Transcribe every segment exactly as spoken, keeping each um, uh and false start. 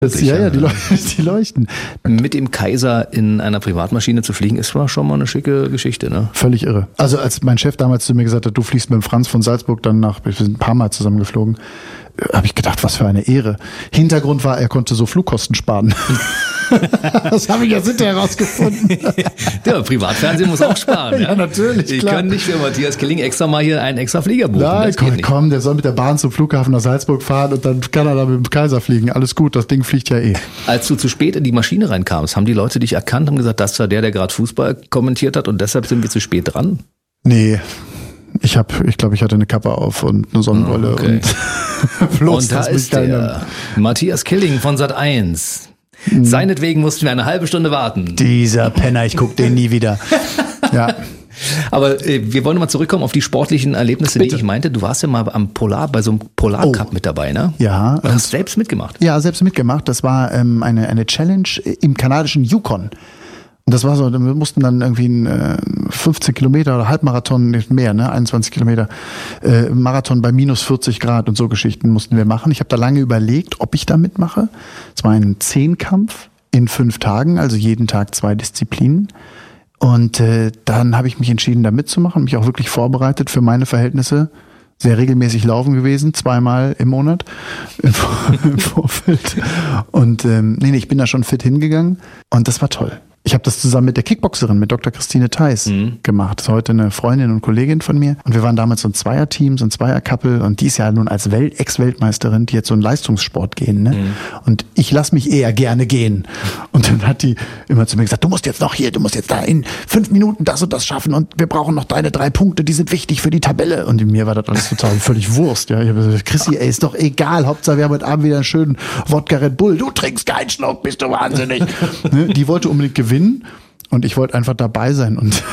Das, ja, ja, die, leuch- die leuchten. Mit dem Kaiser in einer Privatmaschine zu fliegen, ist schon mal eine schicke Geschichte, ne? Völlig irre. Also als mein Chef damals zu mir gesagt hat, du fliegst mit dem Franz von Salzburg dann nach, wir sind ein paar Mal zusammengeflogen, habe ich gedacht, was für eine Ehre. Hintergrund war, er konnte so Flugkosten sparen. Das habe ich ja hinterher herausgefunden. Der Privatfernsehen muss auch sparen. Ja, ja, natürlich, Ich klar. kann nicht für Matthias Killing extra mal hier einen extra Flieger buchen. Nein, das komm, geht nicht. komm, der soll mit der Bahn zum Flughafen nach Salzburg fahren und dann kann er da mit dem Kaiser fliegen. Alles gut, das Ding fliegt ja eh. Als du zu spät in die Maschine reinkamst, haben die Leute dich erkannt, haben gesagt, das war der, der gerade Fußball kommentiert hat und deshalb sind wir zu spät dran? Nee, ich hab, ich glaube, ich hatte eine Kappe auf und eine Sonnenbrille Okay. und bloß, Und da dass mich ist keiner- der Matthias Killing von Sat eins. Seinetwegen mussten wir eine halbe Stunde warten. Dieser Penner, ich guck den nie wieder. Ja. Aber äh, wir wollen mal zurückkommen auf die sportlichen Erlebnisse, Bitte. die ich meinte. Du warst ja mal am Polar, bei so einem Polarcup Oh. mit dabei, ne? Ja. Und hast selbst mitgemacht. Ja, selbst mitgemacht. Das war ähm, eine, eine Challenge im kanadischen Yukon. Und das war so, wir mussten dann irgendwie einen äh, fünfzehn Kilometer oder Halbmarathon, nicht mehr, ne, einundzwanzig Kilometer, äh, Marathon bei minus vierzig Grad und so Geschichten mussten wir machen. Ich habe da lange überlegt, ob ich da mitmache. Es war ein Zehnkampf in fünf Tagen, also jeden Tag zwei Disziplinen. Und äh, dann habe ich mich entschieden, da mitzumachen, mich auch wirklich vorbereitet für meine Verhältnisse. Sehr regelmäßig laufen gewesen, zweimal im Monat im, Vor- im Vorfeld. Und ähm, nee, nee, ich bin da schon fit hingegangen und das war toll. Ich habe das zusammen mit der Kickboxerin, mit Doktor Christine Theis Mhm. gemacht. Das ist heute eine Freundin und Kollegin von mir. Und wir waren damals so ein Zweierteam, so ein Zweier-Couple. Und die ist ja nun als Welt- Ex-Weltmeisterin, die jetzt so einen Leistungssport gehen. Ne? Mhm. Und ich lasse mich eher gerne gehen. Und dann hat die immer zu mir gesagt, du musst jetzt noch hier, du musst jetzt da in fünf Minuten das und das schaffen. Und wir brauchen noch deine drei Punkte, die sind wichtig für die Tabelle. Und mir war das alles total völlig Wurst. Ja, ich habe gesagt, Chrissy, ey, ist doch egal. Hauptsache, wir haben heute Abend wieder einen schönen Wodka Red Bull. Du trinkst keinen Schluck, bist du wahnsinnig. Ne? Die wollte unbedingt gewinnen. Und ich wollte einfach dabei sein und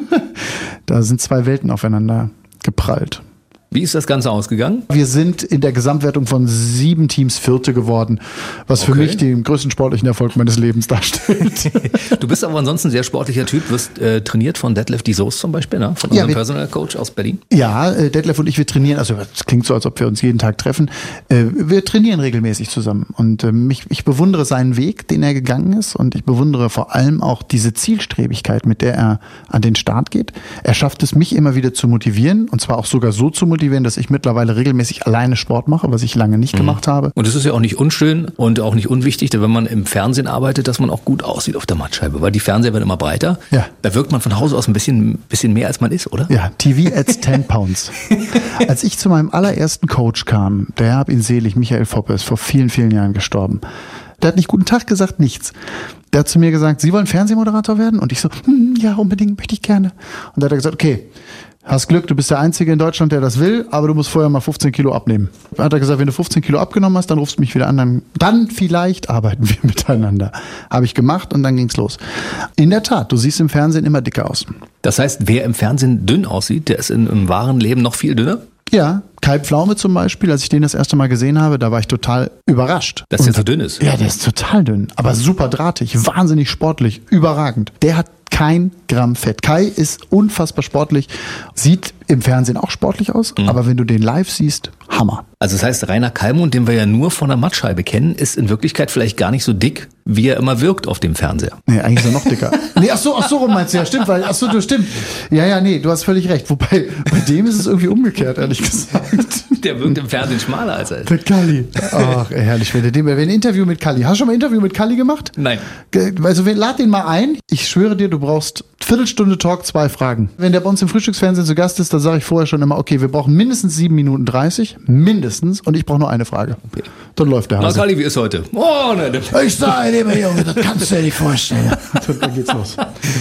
da sind zwei Welten aufeinander geprallt. Wie ist das Ganze ausgegangen? Wir sind in der Gesamtwertung von sieben Teams Vierte geworden, was für Okay. mich den größten sportlichen Erfolg meines Lebens darstellt. Du bist aber ansonsten ein sehr sportlicher Typ, wirst äh, trainiert von Detlef die Soest zum Beispiel, ne? Von Ja, unserem wir- Personal Coach aus Berlin. Ja, äh, Detlef und ich, wir trainieren, also es klingt so, als ob wir uns jeden Tag treffen. Äh, Wir trainieren regelmäßig zusammen und ähm, ich, ich bewundere seinen Weg, den er gegangen ist und ich bewundere vor allem auch diese Zielstrebigkeit, mit der er an den Start geht. Er schafft es, mich immer wieder zu motivieren und zwar auch sogar so zu motivieren, dass ich mittlerweile regelmäßig alleine Sport mache, was ich lange nicht gemacht habe. Und es ist ja auch nicht unschön und auch nicht unwichtig, wenn man im Fernsehen arbeitet, dass man auch gut aussieht auf der Mattscheibe, weil die Fernseher werden immer breiter. Ja. Da wirkt man von Hause aus ein bisschen, bisschen mehr, als man ist, oder? Ja, T V adds ten pounds. Als ich zu meinem allerersten Coach kam, der hab ihn selig, Michael Foppe, ist vor vielen, vielen Jahren gestorben. Der hat nicht guten Tag gesagt, nichts. Der hat zu mir gesagt, Sie wollen Fernsehmoderator werden? Und ich so, hm, ja, unbedingt, möchte ich gerne. Und da hat er gesagt, okay, hast Glück, du bist der Einzige in Deutschland, der das will, aber du musst vorher mal fünfzehn Kilo abnehmen. Da hat er gesagt, wenn du fünfzehn Kilo abgenommen hast, dann rufst du mich wieder an, dann, dann vielleicht arbeiten wir miteinander. Habe ich gemacht und dann ging's los. In der Tat, du siehst im Fernsehen immer dicker aus. Das heißt, wer im Fernsehen dünn aussieht, der ist in, im wahren Leben noch viel dünner? Ja, Kai Pflaume zum Beispiel, als ich den das erste Mal gesehen habe, da war ich total überrascht. Dass der Und- so dünn ist. Ja, der ist total dünn, aber super drahtig, wahnsinnig sportlich, überragend. Der hat kein Gramm Fett. Kai ist unfassbar sportlich, sieht im Fernsehen auch sportlich aus, Mhm. aber wenn du den live siehst, Hammer. Also das heißt, Rainer Kallmund, den wir ja nur von der Mattscheibe kennen, ist in Wirklichkeit vielleicht gar nicht so dick, wie er immer wirkt auf dem Fernseher. Nee, eigentlich ist er noch dicker. nee, ach so, ach so, rum meinst du, ja, stimmt, weil, ach so, du stimmt. Ja, ja, nee, du hast völlig recht. Wobei, bei dem ist es irgendwie umgekehrt, ehrlich gesagt. Der wirkt im Fernsehen schmaler als er ist. Der Kalli. Ach, ey, herrlich. Wenn wir ein Interview mit Kalli. Hast du schon mal ein Interview mit Kalli gemacht? Nein. Ge- Also wir- lad den mal ein. Ich schwöre dir, du brauchst Viertelstunde Talk, zwei Fragen. Wenn der bei uns im Frühstücksfernsehen zu Gast ist, dann sage ich vorher schon immer, okay, wir brauchen mindestens sieben Minuten dreißig. Mindestens. Und ich brauche nur eine Frage. Okay. Dann läuft der Na, Hase. Kalli, wie ist heute? Oh, nein. Ich sage dir, Junge, das kannst du dir nicht vorstellen. Und dann geht's los.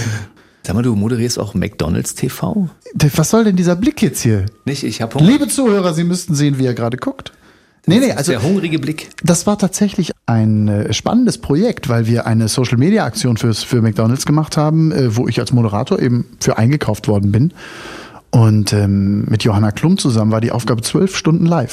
Sag mal, du moderierst auch McDonald's T V? Was soll denn dieser Blick jetzt hier? Nicht? Ich habe Hunger. Liebe Zuhörer, Sie müssten sehen, wie er gerade guckt. Nee, nee, also Der hungrige Blick. das war tatsächlich ein äh, spannendes Projekt, weil wir eine Social-Media-Aktion fürs, für McDonald's gemacht haben, äh, wo ich als Moderator eben für eingekauft worden bin. Und ähm, mit Johanna Klum zusammen war die Aufgabe zwölf Stunden live.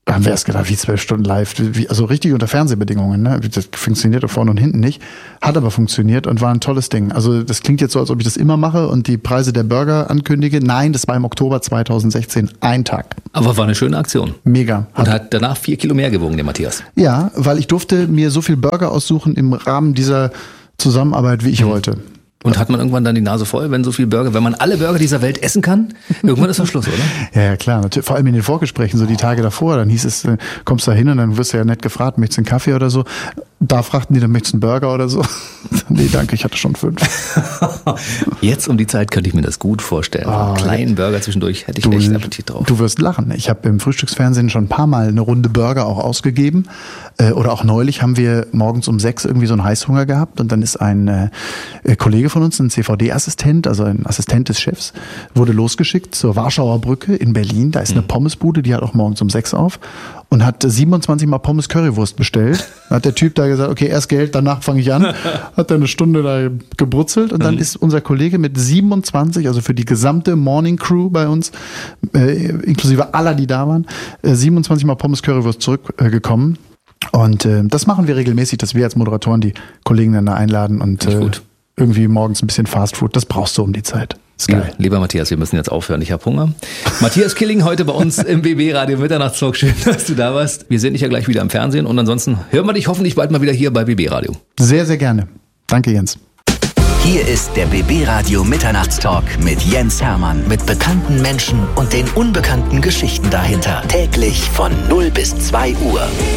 haben wir erst gedacht, wie zwölf Stunden live, wie, also richtig unter Fernsehbedingungen, ne? Das funktioniert vorne und hinten nicht, hat aber funktioniert und war ein tolles Ding. Also das klingt jetzt so, als ob ich das immer mache und die Preise der Burger ankündige. Nein, das war im Oktober zweitausendsechzehn, ein Tag. Aber war eine schöne Aktion. Mega. Und hat danach vier Kilo mehr gewogen, der Matthias. Ja, weil ich durfte mir so viel Burger aussuchen im Rahmen dieser Zusammenarbeit, wie ich mhm. wollte. Und hat man irgendwann dann die Nase voll, wenn so viel Burger, wenn man alle Burger dieser Welt essen kann? Irgendwann ist doch Schluss, oder? Ja, ja, klar. Natürlich, vor allem in den Vorgesprächen, so die Tage davor, dann hieß es, kommst da hin und dann wirst du ja nett gefragt, möchtest du einen Kaffee oder so? Da fragten die, dann möchtest du einen Burger oder so? Nee, danke, ich hatte schon fünf. Jetzt um die Zeit könnte ich mir das gut vorstellen. Oh, einen kleinen Burger zwischendurch hätte ich du, echt Appetit drauf. Du wirst lachen. Ich habe im Frühstücksfernsehen schon ein paar Mal eine Runde Burger auch ausgegeben. Äh, oder auch neulich haben wir morgens um sechs irgendwie so einen Heißhunger gehabt und dann ist ein äh, Kollege von uns, ein C V D-Assistent, also ein Assistent des Chefs, wurde losgeschickt zur Warschauer Brücke in Berlin. Da ist eine Pommesbude, die hat auch morgens um sechs auf und hat siebenundzwanzig Mal Pommes Currywurst bestellt. Dann hat der Typ da gesagt, okay, erst Geld, danach fange ich an. Hat dann eine Stunde da gebrutzelt und dann ist unser Kollege mit siebenundzwanzig, also für die gesamte Morning Crew bei uns, äh, inklusive aller, die da waren, äh, siebenundzwanzig Mal Pommes Currywurst zurückgekommen. Äh, und äh, das machen wir regelmäßig, dass wir als Moderatoren die Kollegen dann da einladen und äh, irgendwie morgens ein bisschen Fastfood. Das brauchst du um die Zeit. Ist geil. Ja, lieber Matthias, wir müssen jetzt aufhören. Ich habe Hunger. Matthias Killing heute bei uns im B B-Radio Mitternachtstalk. Schön, dass du da warst. Wir sehen dich ja gleich wieder im Fernsehen und ansonsten hören wir dich hoffentlich bald mal wieder hier bei B B-Radio. Sehr, sehr gerne. Danke, Jens. Hier ist der B B-Radio Mitternachtstalk mit Jens Hermann. Mit bekannten Menschen und den unbekannten Geschichten dahinter. Täglich von null bis zwei Uhr.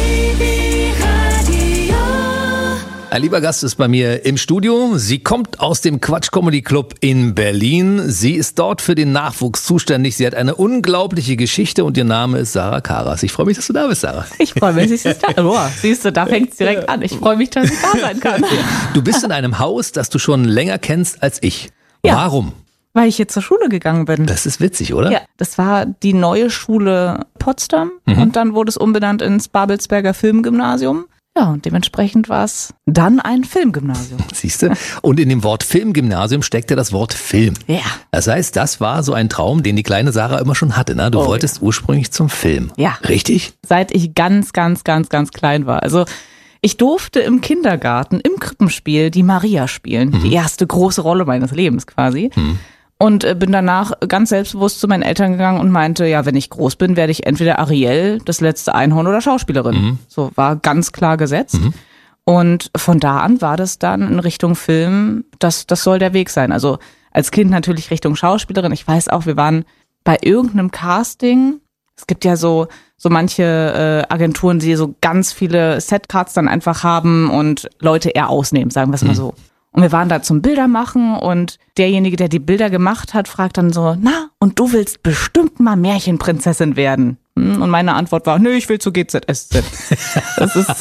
Ein lieber Gast ist bei mir im Studio. Sie kommt aus dem Quatsch Comedy Club in Berlin. Sie ist dort für den Nachwuchs zuständig. Sie hat eine unglaubliche Geschichte und ihr Name ist Sarah Karas. Ich freue mich, dass du da bist, Sarah. Ich freue mich, dass ich da oh, siehst du, da fängt es direkt an. Ich freue mich, dass ich da sein kann. Du bist in einem Haus, das du schon länger kennst als ich. Ja. Warum? Weil ich hier zur Schule gegangen bin. Das ist witzig, oder? Ja, das war die neue Schule Potsdam mhm. und dann wurde es umbenannt ins Babelsberger Filmgymnasium. Ja, und dementsprechend war es dann ein Filmgymnasium. Siehst du? Und in dem Wort Filmgymnasium steckt ja das Wort Film. Ja. Das heißt, das war so ein Traum, den die kleine Sarah immer schon hatte. Ne? Du oh, wolltest ja. ursprünglich zum Film. Ja. Richtig? Seit ich ganz, ganz, ganz, ganz klein war. Also ich durfte im Kindergarten, im Krippenspiel die Maria spielen. Mhm. Die erste große Rolle meines Lebens quasi. Mhm. Und bin danach ganz selbstbewusst zu meinen Eltern gegangen und meinte, ja, wenn ich groß bin, werde ich entweder Ariel, das letzte Einhorn oder Schauspielerin. Mhm. So war ganz klar gesetzt. Mhm. Und von da an war das dann in Richtung Film, das, das soll der Weg sein. Also als Kind natürlich Richtung Schauspielerin. Ich weiß auch, wir waren bei irgendeinem Casting. Es gibt ja so so manche äh, Agenturen, die so ganz viele Setcards dann einfach haben und Leute eher ausnehmen, sagen wir es mal so. Und wir waren da zum Bildermachen und derjenige, der die Bilder gemacht hat, fragt dann so, na, und du willst bestimmt mal Märchenprinzessin werden? Und meine Antwort war, nö, ich will zu G Z S Z. Das ist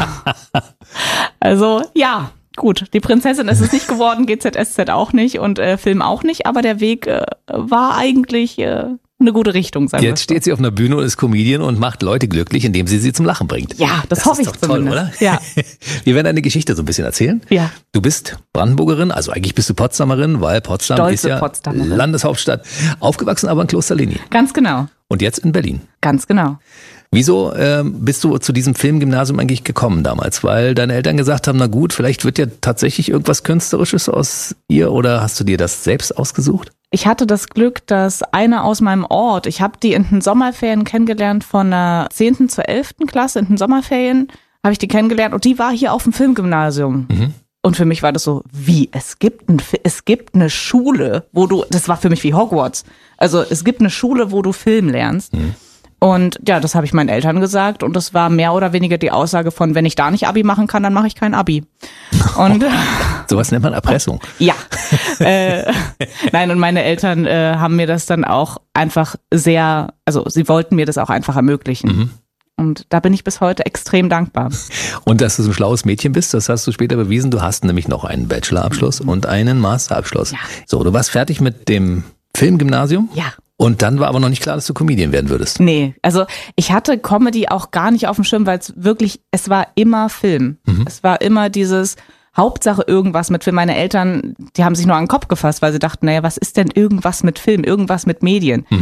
also, ja, gut, die Prinzessin ist es nicht geworden, G Z S Z auch nicht und äh, Film auch nicht, aber der Weg äh, war eigentlich äh, eine gute Richtung, sagen wir. Jetzt steht sie auf einer Bühne und ist Comedian und macht Leute glücklich, indem sie sie zum Lachen bringt. Ja, das, das hoffe ich zumindest. Toll, oder? Ja. Wir werden deine Geschichte so ein bisschen erzählen. Ja. Du bist Brandenburgerin, also eigentlich bist du Potsdamerin, weil Potsdam Stolze ist ja Potsdamerin. Landeshauptstadt. Aufgewachsen aber in Klosterlini. Ganz genau. Und jetzt in Berlin. Ganz genau. Wieso ähm, bist du zu diesem Filmgymnasium eigentlich gekommen damals? Weil deine Eltern gesagt haben, na gut, vielleicht wird ja tatsächlich irgendwas Künstlerisches aus ihr oder hast du dir das selbst ausgesucht? Ich hatte das Glück, dass eine aus meinem Ort, ich habe die in den Sommerferien kennengelernt von der zehnten zur elften Klasse, in den Sommerferien habe ich die kennengelernt und die war hier auf dem Filmgymnasium. Mhm. Und für mich war das so, wie, es gibt, ein, es gibt eine Schule, wo du, das war für mich wie Hogwarts, also es gibt eine Schule, wo du Film lernst. Mhm. Und ja, das habe ich meinen Eltern gesagt und das war mehr oder weniger die Aussage von, wenn ich da nicht Abi machen kann, dann mache ich kein Abi. Und sowas nennt man Erpressung. Ja. äh, nein, und meine Eltern äh, haben mir das dann auch einfach sehr, also sie wollten mir das auch einfach ermöglichen. Mhm. Und da bin ich bis heute extrem dankbar. Und dass du so ein schlaues Mädchen bist, das hast du später bewiesen. Du hast nämlich noch einen Bachelorabschluss mhm. und einen Masterabschluss. Ja. So, du warst fertig mit dem Filmgymnasium? Ja. Und dann war aber noch nicht klar, dass du Comedian werden würdest. Nee, also ich hatte Comedy auch gar nicht auf dem Schirm, weil es wirklich, es war immer Film. Mhm. Es war immer dieses Hauptsache irgendwas mit Film. Meine Eltern, die haben sich nur an den Kopf gefasst, weil sie dachten, naja, was ist denn irgendwas mit Film, irgendwas mit Medien? Mhm.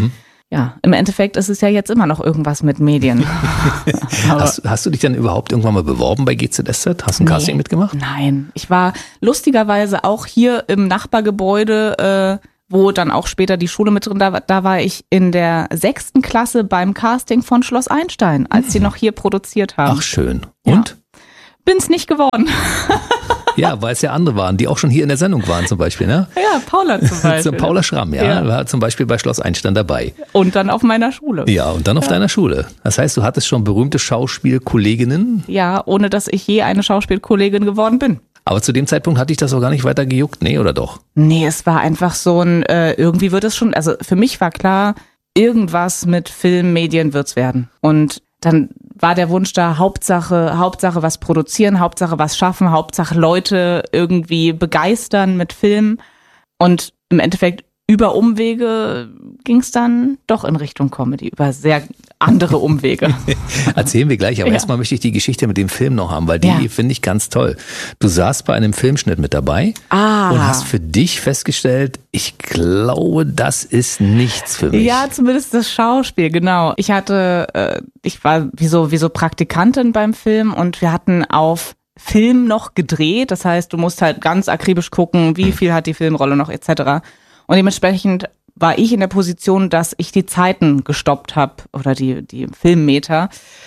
ja, im Endeffekt ist es ja jetzt immer noch irgendwas mit Medien. hast, hast du dich dann überhaupt irgendwann mal beworben bei G Z S Z? Hast du ein Nee. Casting mitgemacht? Nein, ich war lustigerweise auch hier im Nachbargebäude, äh, wo dann auch später die Schule mit drin, da, da war ich in der sechsten Klasse beim Casting von Schloss Einstein, als sie noch hier produziert haben. Ach, schön. Ja. Und? Bin's nicht geworden. Ja, weil es ja andere waren, die auch schon hier in der Sendung waren zum Beispiel, ne? Ja, Paula zum Beispiel. Zum Paula Schramm, ja, Ja. war zum Beispiel bei Schloss Einstein dabei. Und dann auf meiner Schule. Ja, und dann auf deiner Schule. Das heißt, du hattest schon berühmte Schauspielkolleginnen, Ja, ohne dass ich je eine Schauspielkollegin geworden bin. aber zu dem Zeitpunkt hatte ich das auch gar nicht weiter gejuckt, nee, oder doch? Nee, es war einfach so ein, äh, irgendwie wird es schon, also für mich war klar, irgendwas mit Film, Medien wird's werden. Und dann war der Wunsch da, Hauptsache, Hauptsache was produzieren, Hauptsache was schaffen, Hauptsache Leute irgendwie begeistern mit Film. Und im Endeffekt über Umwege ging's dann doch in Richtung Comedy, über sehr andere Umwege. Erzählen wir gleich, aber Ja. erstmal möchte ich die Geschichte mit dem Film noch haben, weil die Ja. finde ich ganz toll. Du saßt bei einem Filmschnitt mit dabei Ah. und hast für dich festgestellt, ich glaube, das ist nichts für mich. Ja, zumindest das Schauspiel, genau. Ich hatte, äh, ich war wie so, wie so Praktikantin beim Film und wir hatten auf Film noch gedreht. Das heißt, du musst halt ganz akribisch gucken, wie viel hat die Filmrolle noch et cetera. Und dementsprechend war ich in der Position, dass ich die Zeiten gestoppt habe oder die, die Filmmeter.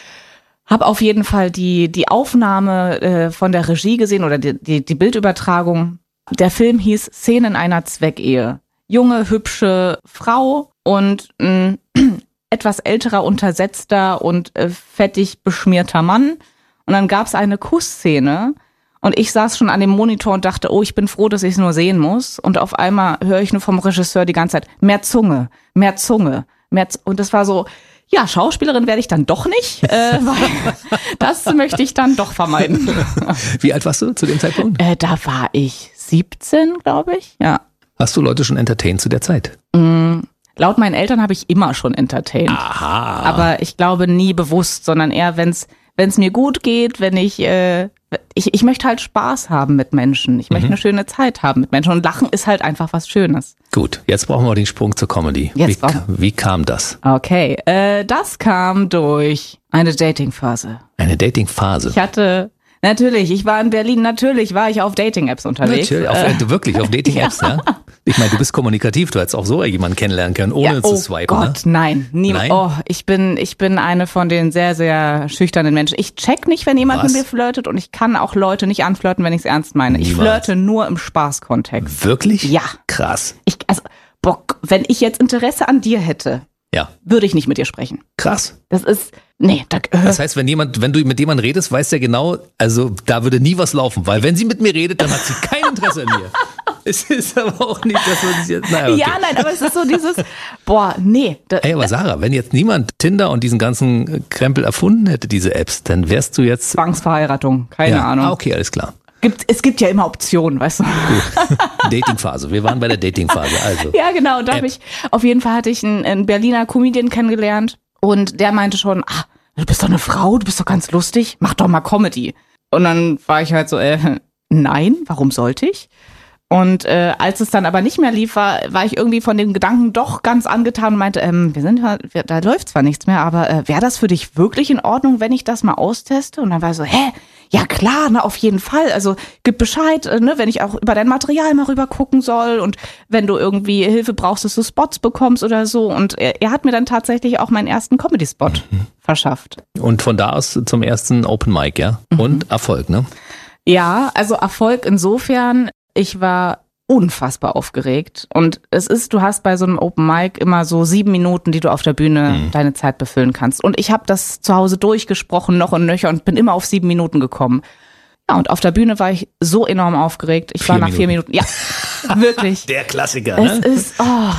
Hab auf jeden Fall die, die Aufnahme äh, von der Regie gesehen oder die, die, die Bildübertragung. Der Film hieß Szenen einer Zweckehe. Junge, hübsche Frau und ein etwas älterer, untersetzter und äh, fettig beschmierter Mann. Und dann gab's eine Kussszene und ich saß schon an dem Monitor und dachte, oh, ich bin froh, dass ich es nur sehen muss. Und auf einmal höre ich nur vom Regisseur die ganze Zeit, mehr Zunge, mehr Zunge, mehr Z und das war so, ja, Schauspielerin werde ich dann doch nicht, äh, weil das möchte ich dann doch vermeiden. Wie alt warst du zu dem Zeitpunkt? Äh, da war ich siebzehn, glaube ich. Ja. Hast du Leute schon entertained zu der Zeit? Mm, laut meinen Eltern habe ich immer schon entertained. Aha. Aber ich glaube nie bewusst, sondern eher, wenn's wenn's mir gut geht, wenn ich, äh, ich ich möchte halt Spaß haben mit Menschen. Ich möchte Mhm. eine schöne Zeit haben mit Menschen. Und Lachen ist halt einfach was Schönes. Gut, jetzt brauchen wir den Sprung zur Comedy. Jetzt wie, brauchen- wie kam das? Okay, äh, das kam durch eine Dating-Phase. Eine Dating-Phase. Ich hatte, natürlich, ich war in Berlin, natürlich war ich auf Dating-Apps unterwegs. Natürlich, auf, äh, wirklich, auf Dating-Apps, ja. Ich meine, du bist kommunikativ, du hättest auch so jemanden kennenlernen können, ohne Ja, zu oh swipen. Gott, Ne? nein, nie, Nein? Oh, ich bin, ich bin eine von den sehr, sehr schüchternen Menschen. Ich check nicht, wenn jemand Was? mit mir flirtet und ich kann auch Leute nicht anflirten, wenn ich es ernst meine. Ich Niemals. flirte nur im Spaßkontext. Wirklich? Ja. Krass. Ich, also, Bock, wenn ich jetzt Interesse an dir hätte, Ja, würde ich nicht mit dir sprechen. krass. Das ist, nee, da, äh, Das heißt, wenn jemand, wenn du mit jemandem redest, weiß der genau, also da würde nie was laufen, weil wenn sie mit mir redet, dann hat sie kein Interesse an mir. Es ist aber auch nicht, dass man sich jetzt, naja, okay. ja, nein, aber es ist so dieses, boah, nee. Da, Ey, aber Sarah, wenn jetzt niemand Tinder und diesen ganzen Krempel erfunden hätte, diese Apps, dann wärst du jetzt... Zwangsverheiratung, keine ja. Ahnung. Ah, okay, alles klar. Gibt, es gibt ja immer Optionen, weißt du. Datingphase. Wir waren bei der Datingphase, also. Ja, genau. Da habe App. ich, auf jeden Fall hatte ich einen, einen Berliner Comedian kennengelernt und der meinte schon, ah, du bist doch eine Frau, du bist doch ganz lustig, mach doch mal Comedy. Und dann war ich halt so, äh, nein, warum sollte ich? Und äh, als es dann aber nicht mehr lief, war, war ich irgendwie von dem Gedanken doch ganz angetan und meinte, ähm, wir sind ja, wir, da läuft zwar nichts mehr, aber äh, wäre das für dich wirklich in Ordnung, wenn ich das mal austeste? Und dann war ich so, hä? Ja klar, ne, auf jeden Fall. Also gib Bescheid, äh, ne, wenn ich auch über dein Material mal rüber gucken soll und wenn du irgendwie Hilfe brauchst, dass du Spots bekommst oder so. Und er, er hat mir dann tatsächlich auch meinen ersten Comedy-Spot Mhm. verschafft. Und von da aus zum ersten Open Mic, ja? Und Erfolg, ne? Ja, also Erfolg insofern, ich war unfassbar aufgeregt. Und es ist, du hast bei so einem Open Mic immer so sieben Minuten, die du auf der Bühne Mhm. deine Zeit befüllen kannst. Und ich habe das zu Hause durchgesprochen, noch und nöcher, und bin immer auf sieben Minuten gekommen. Ja, und auf der Bühne war ich so enorm aufgeregt. Ich war Vier nach vier Minuten, ja, wirklich. Der Klassiker, Es ist,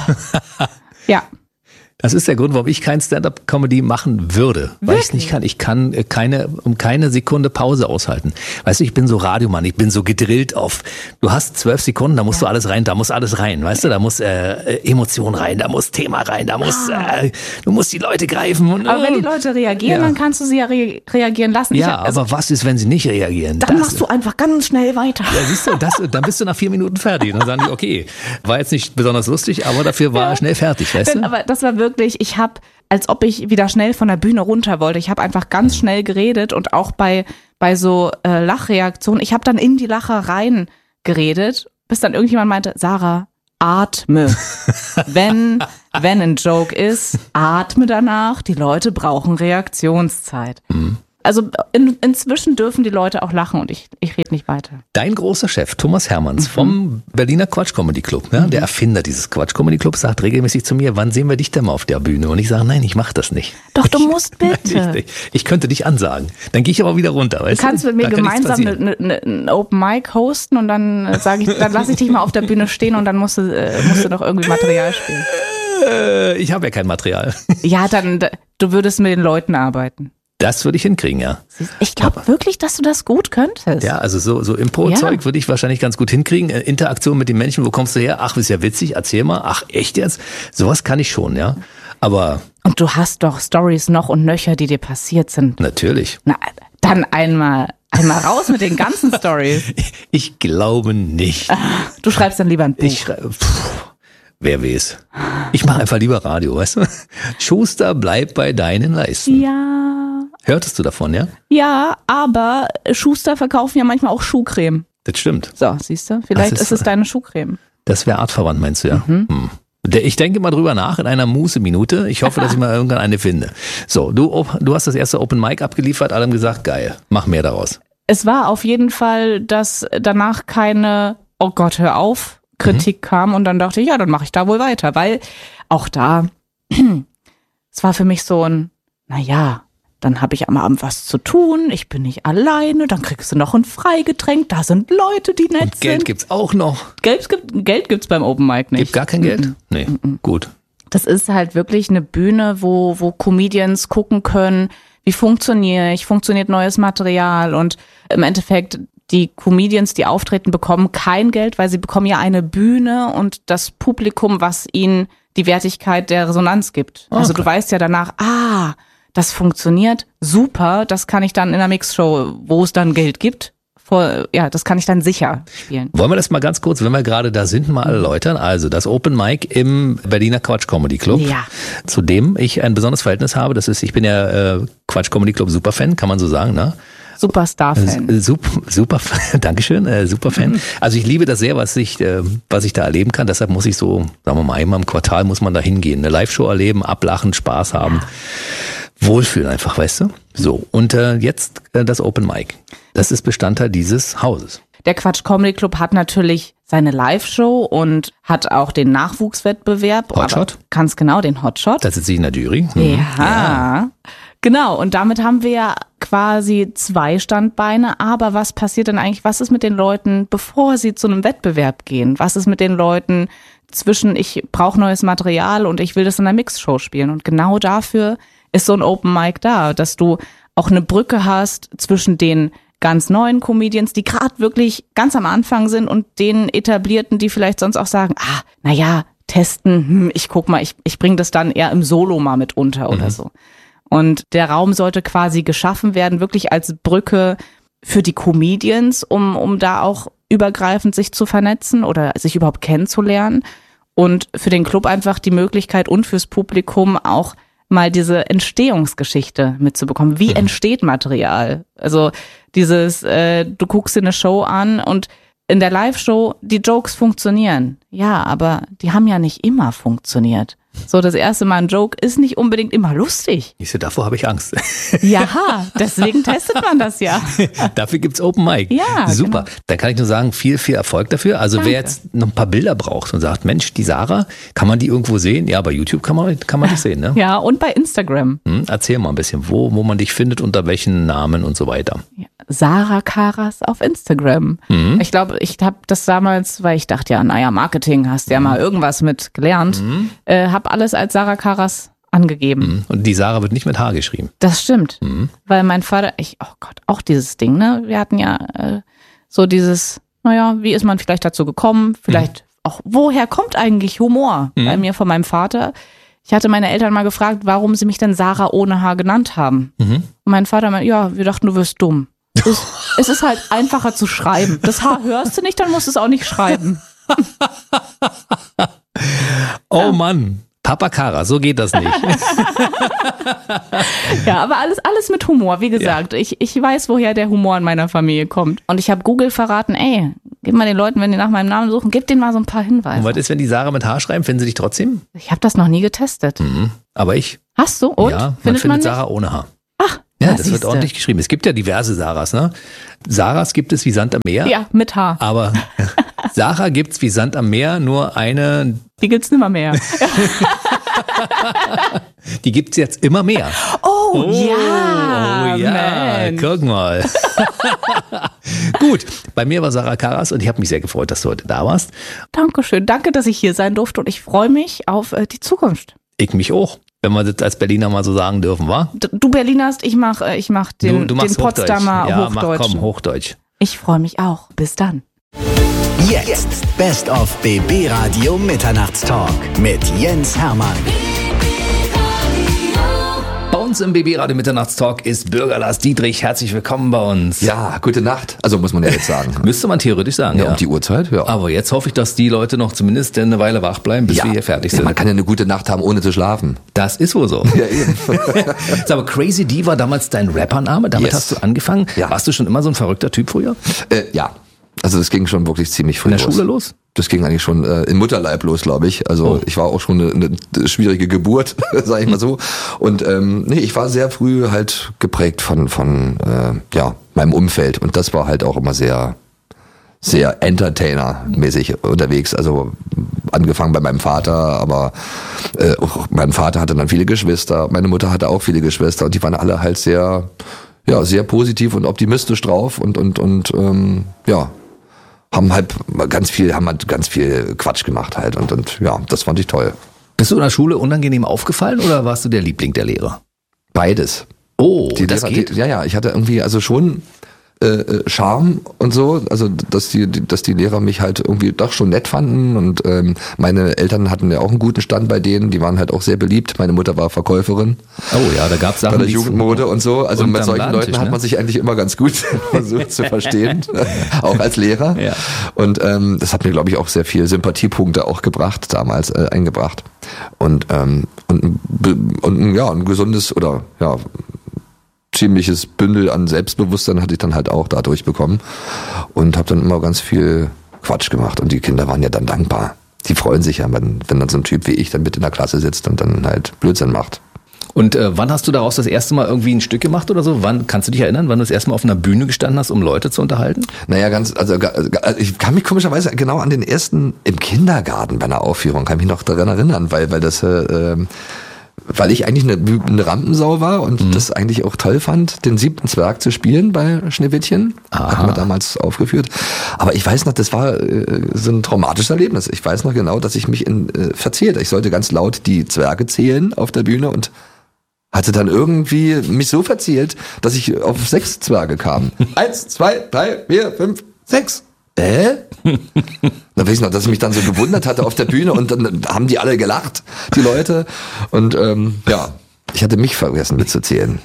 oh. Ja. Das ist der Grund, warum ich kein Stand-up-Comedy machen würde. Weil ich es nicht kann. Ich kann äh, keine, um keine Sekunde Pause aushalten. Weißt du, ich bin so Radiomann, ich bin so gedrillt auf, du hast zwölf Sekunden, da musst du alles rein, da muss alles rein. Weißt du, da muss äh, Emotion rein, da muss Thema rein, da muss, äh, du musst die Leute greifen. Und, Aber wenn die äh, Leute reagieren, Ja. dann kannst du sie ja re reagieren lassen. Ja, ich, hab- also, aber was ist, wenn sie nicht reagieren? dann Das- machst du einfach ganz schnell weiter. Ja, siehst du, das, dann bist du nach vier Minuten fertig. Und dann sagen die, okay, war jetzt nicht besonders lustig, aber dafür war er schnell fertig, weißt du? Aber das war wirklich wirklich, ich habe, als ob ich wieder schnell von der Bühne runter wollte. Ich habe einfach ganz schnell geredet und auch bei, bei so äh, Lachreaktionen, ich habe dann in die Lacher rein geredet, bis dann irgendjemand meinte, Sarah, atme. wenn, wenn ein Joke ist, atme danach. Die Leute brauchen Reaktionszeit. Mhm. Also in, inzwischen dürfen die Leute auch lachen und ich, ich rede nicht weiter. Dein großer Chef, Thomas Hermanns, mhm. vom Berliner Quatsch Comedy Club, ja, mhm. der Erfinder dieses Quatsch Comedy Club, sagt regelmäßig zu mir, wann sehen wir dich denn mal auf der Bühne? Und ich sage, nein, ich mache das nicht. Doch, du musst bitte. Nein, ich, ich könnte dich ansagen. Dann gehe ich aber wieder runter. Weißt du kannst du? mit mir gemeinsam ein ne, ne, Open Mic hosten und dann sage ich, dann lasse ich dich mal auf der Bühne stehen und dann musst du, äh, musst du noch irgendwie Material spielen. Äh, ich habe ja kein Material. Ja, dann, du würdest mit den Leuten arbeiten. Das würde ich hinkriegen, ja. Ich glaube wirklich, dass du das gut könntest. Ja, also so, so Impro-Zeug ja. würde ich wahrscheinlich ganz gut hinkriegen. Interaktion mit den Menschen, wo kommst du her? Ach, ist ja witzig, erzähl mal. Ach, echt jetzt? Sowas kann ich schon, ja. Aber... Und du hast doch Storys noch und nöcher, die dir passiert sind. Natürlich. Na, dann einmal, einmal raus mit den ganzen Storys. Ich glaube nicht. Du schreibst dann lieber ein Buch. Ich schreibe... Wer weiß. Ich mache einfach lieber Radio, weißt du? Schuster, bleib bei deinen Leisten. Ja... Hörtest du davon, ja? Ja, aber Schuster verkaufen ja manchmal auch Schuhcreme. Das stimmt. So, siehst du? Vielleicht ist, ist es deine Schuhcreme. Das wäre artverwandt, meinst du, ja? Mhm. Hm. Ich denke mal drüber nach in einer Muße-Minute. Ich hoffe, dass ich mal irgendwann eine finde. So, du, du hast das erste Open Mic abgeliefert, alle haben gesagt, geil, mach mehr daraus. Es war auf jeden Fall, dass danach keine, oh Gott, hör auf, Kritik mhm. kam und dann dachte ich, ja, dann mache ich da wohl weiter, weil auch da, es war für mich so ein, naja, dann habe ich am Abend was zu tun, ich bin nicht alleine, dann kriegst du noch ein Freigetränk, da sind Leute, die nett und Geld sind. gibt's auch noch. Geld, gibt, Geld gibt's beim Open Mic nicht. Gibt gar kein Geld? Mhm. Nee, mhm. gut. Das ist halt wirklich eine Bühne, wo, wo Comedians gucken können, wie funktioniere ich, funktioniert neues Material und im Endeffekt die Comedians, die auftreten, bekommen kein Geld, weil sie bekommen ja eine Bühne und das Publikum, was ihnen die Wertigkeit der Resonanz gibt. Okay. Also du weißt ja danach, ah, das funktioniert super, das kann ich dann in einer Mixshow, wo es dann Geld gibt, vor, ja, das kann ich dann sicher spielen. Wollen wir das mal ganz kurz, wenn wir gerade da sind, mal erläutern? Also das Open Mic im Berliner Quatsch Comedy Club, ja. zu dem ich ein besonderes Verhältnis habe. Das ist, ich bin ja äh, Quatsch Comedy Club Superfan, kann man so sagen, ne? Superstar-Fan. Super, super, Dankeschön, äh, Superfan. Also ich liebe das sehr, was ich, äh, was ich da erleben kann. Deshalb muss ich so, sagen wir mal, einmal im Quartal muss man da hingehen, eine Live-Show erleben, ablachen, Spaß haben. Ja. Wohlfühlen einfach, weißt du? So, und äh, jetzt äh, das Open Mic. Das ist Bestandteil dieses Hauses. Der Quatsch Comedy Club hat natürlich seine Live-Show und hat auch den Nachwuchswettbewerb. Hotshot? Ganz genau, den Hotshot. Da sitze ich in der Jury. Hm. Ja. ja, genau. Und damit haben wir ja quasi zwei Standbeine. Aber was passiert denn eigentlich, was ist mit den Leuten, bevor sie zu einem Wettbewerb gehen? Was ist mit den Leuten zwischen, ich brauche neues Material und ich will das in einer Mixshow spielen? Und genau dafür ist so ein Open Mic da, dass du auch eine Brücke hast zwischen den ganz neuen Comedians, die gerade wirklich ganz am Anfang sind und den Etablierten, die vielleicht sonst auch sagen, ah, naja, testen, hm, ich guck mal, ich, ich bringe das dann eher im Solo mal mit unter oder mhm. so. Und der Raum sollte quasi geschaffen werden, wirklich als Brücke für die Comedians, um, um da auch übergreifend sich zu vernetzen oder sich überhaupt kennenzulernen und für den Club einfach die Möglichkeit und fürs Publikum auch mal diese Entstehungsgeschichte mitzubekommen. Wie mhm. entsteht Material? Also dieses, äh, du guckst dir eine Show an und in der Live-Show, die Jokes funktionieren. Ja, aber die haben ja nicht immer funktioniert. So, das erste Mal ein Joke ist nicht unbedingt immer lustig. Ich sehe, davor habe ich Angst. Ja, deswegen testet man das ja. Dafür gibt's Open Mic. Ja, super. Genau. Dann kann ich nur sagen, viel, viel Erfolg dafür. Also Danke. Wer jetzt noch ein paar Bilder braucht und sagt, Mensch, die Sarah, kann man die irgendwo sehen? Ja, bei YouTube kann man, kann man dich sehen, ne? Ja, und bei Instagram. Hm, erzähl mal ein bisschen, wo, wo man dich findet, unter welchen Namen und so weiter. Ja, Sarah Karas auf Instagram. Mhm. Ich glaube, ich habe das damals, weil ich dachte, ja, naja, Marketing, hast ja mhm. mal irgendwas mit gelernt, mhm. äh, habe alles als Sarah Karas angegeben. Und die Sarah wird nicht mit H geschrieben. Das stimmt, mhm. weil mein Vater, ich, oh Gott, auch dieses Ding, ne? Wir hatten ja äh, so dieses, naja, wie ist man vielleicht dazu gekommen? Vielleicht mhm. auch, woher kommt eigentlich Humor? Mhm. Bei mir von meinem Vater. Ich hatte meine Eltern mal gefragt, warum sie mich denn Sarah ohne H genannt haben. Mhm. Und mein Vater meinte, ja, wir dachten, du wirst dumm. Es, es ist halt einfacher zu schreiben. Das H hörst du nicht, dann musst du es auch nicht schreiben. Oh ja. Mann. Papa Kara, so geht das nicht. Ja, aber alles, alles mit Humor. Wie gesagt, ja. ich, ich weiß, woher der Humor in meiner Familie kommt. Und ich habe Google verraten, ey, gib mal den Leuten, wenn die nach meinem Namen suchen, gib denen mal so ein paar Hinweise. Und was ist, wenn die Sarah mit H schreiben? Finden sie dich trotzdem? Ich habe das noch nie getestet. Mhm. Aber ich. Hast du? Und? Ja, man findet, findet man Sarah ohne H. Ach, ja, das das wird ordentlich geschrieben. Es gibt ja diverse Sarahs, ne? Sarahs gibt es wie Sand am Meer. Ja, mit H. Aber Sarah gibt's wie Sand am Meer, nur eine. Die gibt's nimmer mehr. Die gibt's jetzt immer mehr. Oh, oh ja. Oh ja, man. Guck mal. Gut, bei mir war Sarah Karas und ich habe mich sehr gefreut, dass du heute da warst. Dankeschön, danke, dass ich hier sein durfte und ich freue mich auf äh, die Zukunft. Ich mich auch, wenn wir das als Berliner mal so sagen dürfen, wa? Du Berlinerst, ich mach, ich mach den, du, du machst den Potsdamer Hochdeutsch. Ja, Hochdeutsch. mach komm, Hochdeutsch. Ich freue mich auch. Bis dann. Jetzt Best of B B Radio Mitternachtstalk mit Jens Hermann. Bei uns im B B Radio Mitternachtstalk ist Bürger Lars Dietrich. Herzlich willkommen bei uns. Ja, gute Nacht. Also muss man ja jetzt sagen. Müsste man theoretisch sagen, ja. ja. Um die Uhrzeit, ja. Aber jetzt hoffe ich, dass die Leute noch zumindest eine Weile wach bleiben, bis ja. wir hier fertig sind. Ja, man kann ja eine gute Nacht haben, ohne zu schlafen. Das ist wohl so. Ja, eben. Sag mal, Crazy D war damals dein Rappername? Damit Yes. hast du angefangen? Ja. Warst du schon immer so ein verrückter Typ früher? Äh, ja. Also das ging schon wirklich ziemlich früh In der los. Schule los? Das ging eigentlich schon äh, im Mutterleib los, glaube ich. Also Oh. ich war auch schon eine, eine schwierige Geburt, sage ich mal so. Und ähm, nee, ich war sehr früh halt geprägt von von äh, ja meinem Umfeld und das war halt auch immer sehr sehr Entertainer-mäßig unterwegs. Also angefangen bei meinem Vater, aber äh, auch mein Vater hatte dann viele Geschwister, meine Mutter hatte auch viele Geschwister und die waren alle halt sehr ja sehr positiv und optimistisch drauf und und und ähm, ja haben halt ganz viel, haben halt ganz viel Quatsch gemacht halt und, und ja, das fand ich toll. Bist du in der Schule unangenehm aufgefallen oder warst du der Liebling der Lehrer? Beides. Oh, Die das Lehrer, geht? Die, ja, ja, ich hatte irgendwie also schon äh, Charme und so, also dass die, dass die Lehrer mich halt irgendwie doch schon nett fanden und ähm, meine Eltern hatten ja auch einen guten Stand bei denen, die waren halt auch sehr beliebt. Meine Mutter war Verkäuferin. Oh ja, da gab's Sachen, bei der die Jugendmode und so. Also mit unterm solchen Ladentisch, Leuten hat ne? man sich eigentlich immer ganz gut versucht zu verstehen, auch als Lehrer. Ja. Und ähm, das hat mir, glaube ich, auch sehr viel Sympathiepunkte auch gebracht, damals äh, eingebracht. Und ähm, und, und ja, ein gesundes oder ja ziemliches Bündel an Selbstbewusstsein hatte ich dann halt auch dadurch bekommen und habe dann immer ganz viel Quatsch gemacht und die Kinder waren ja dann dankbar. Die freuen sich ja, wenn, wenn dann so ein Typ wie ich dann mit in der Klasse sitzt und dann halt Blödsinn macht. Und äh, wann hast du daraus das erste Mal irgendwie ein Stück gemacht oder so? Wann kannst du dich erinnern, wann du das erste Mal auf einer Bühne gestanden hast, um Leute zu unterhalten? Naja, ganz, also ich kann mich komischerweise genau an den ersten im Kindergarten bei einer Aufführung, kann mich noch daran erinnern, weil, weil das äh, weil ich eigentlich eine, eine Rampensau war und mhm. das eigentlich auch toll fand, den siebten Zwerg zu spielen bei Schneewittchen. Aha. Hatten wir damals aufgeführt. Aber ich weiß noch, das war äh, so ein traumatisches Erlebnis. Ich weiß noch genau, dass ich mich in, äh, verzählt. Ich sollte ganz laut die Zwerge zählen auf der Bühne und hatte dann irgendwie mich so verzählt, dass ich auf sechs Zwerge kam. Eins, zwei, drei, vier, fünf, sechs. Äh? Da weiß ich noch, dass ich mich dann so gewundert hatte auf der Bühne und dann haben die alle gelacht, die Leute. Und ähm, ja, ich hatte mich vergessen mitzuzählen.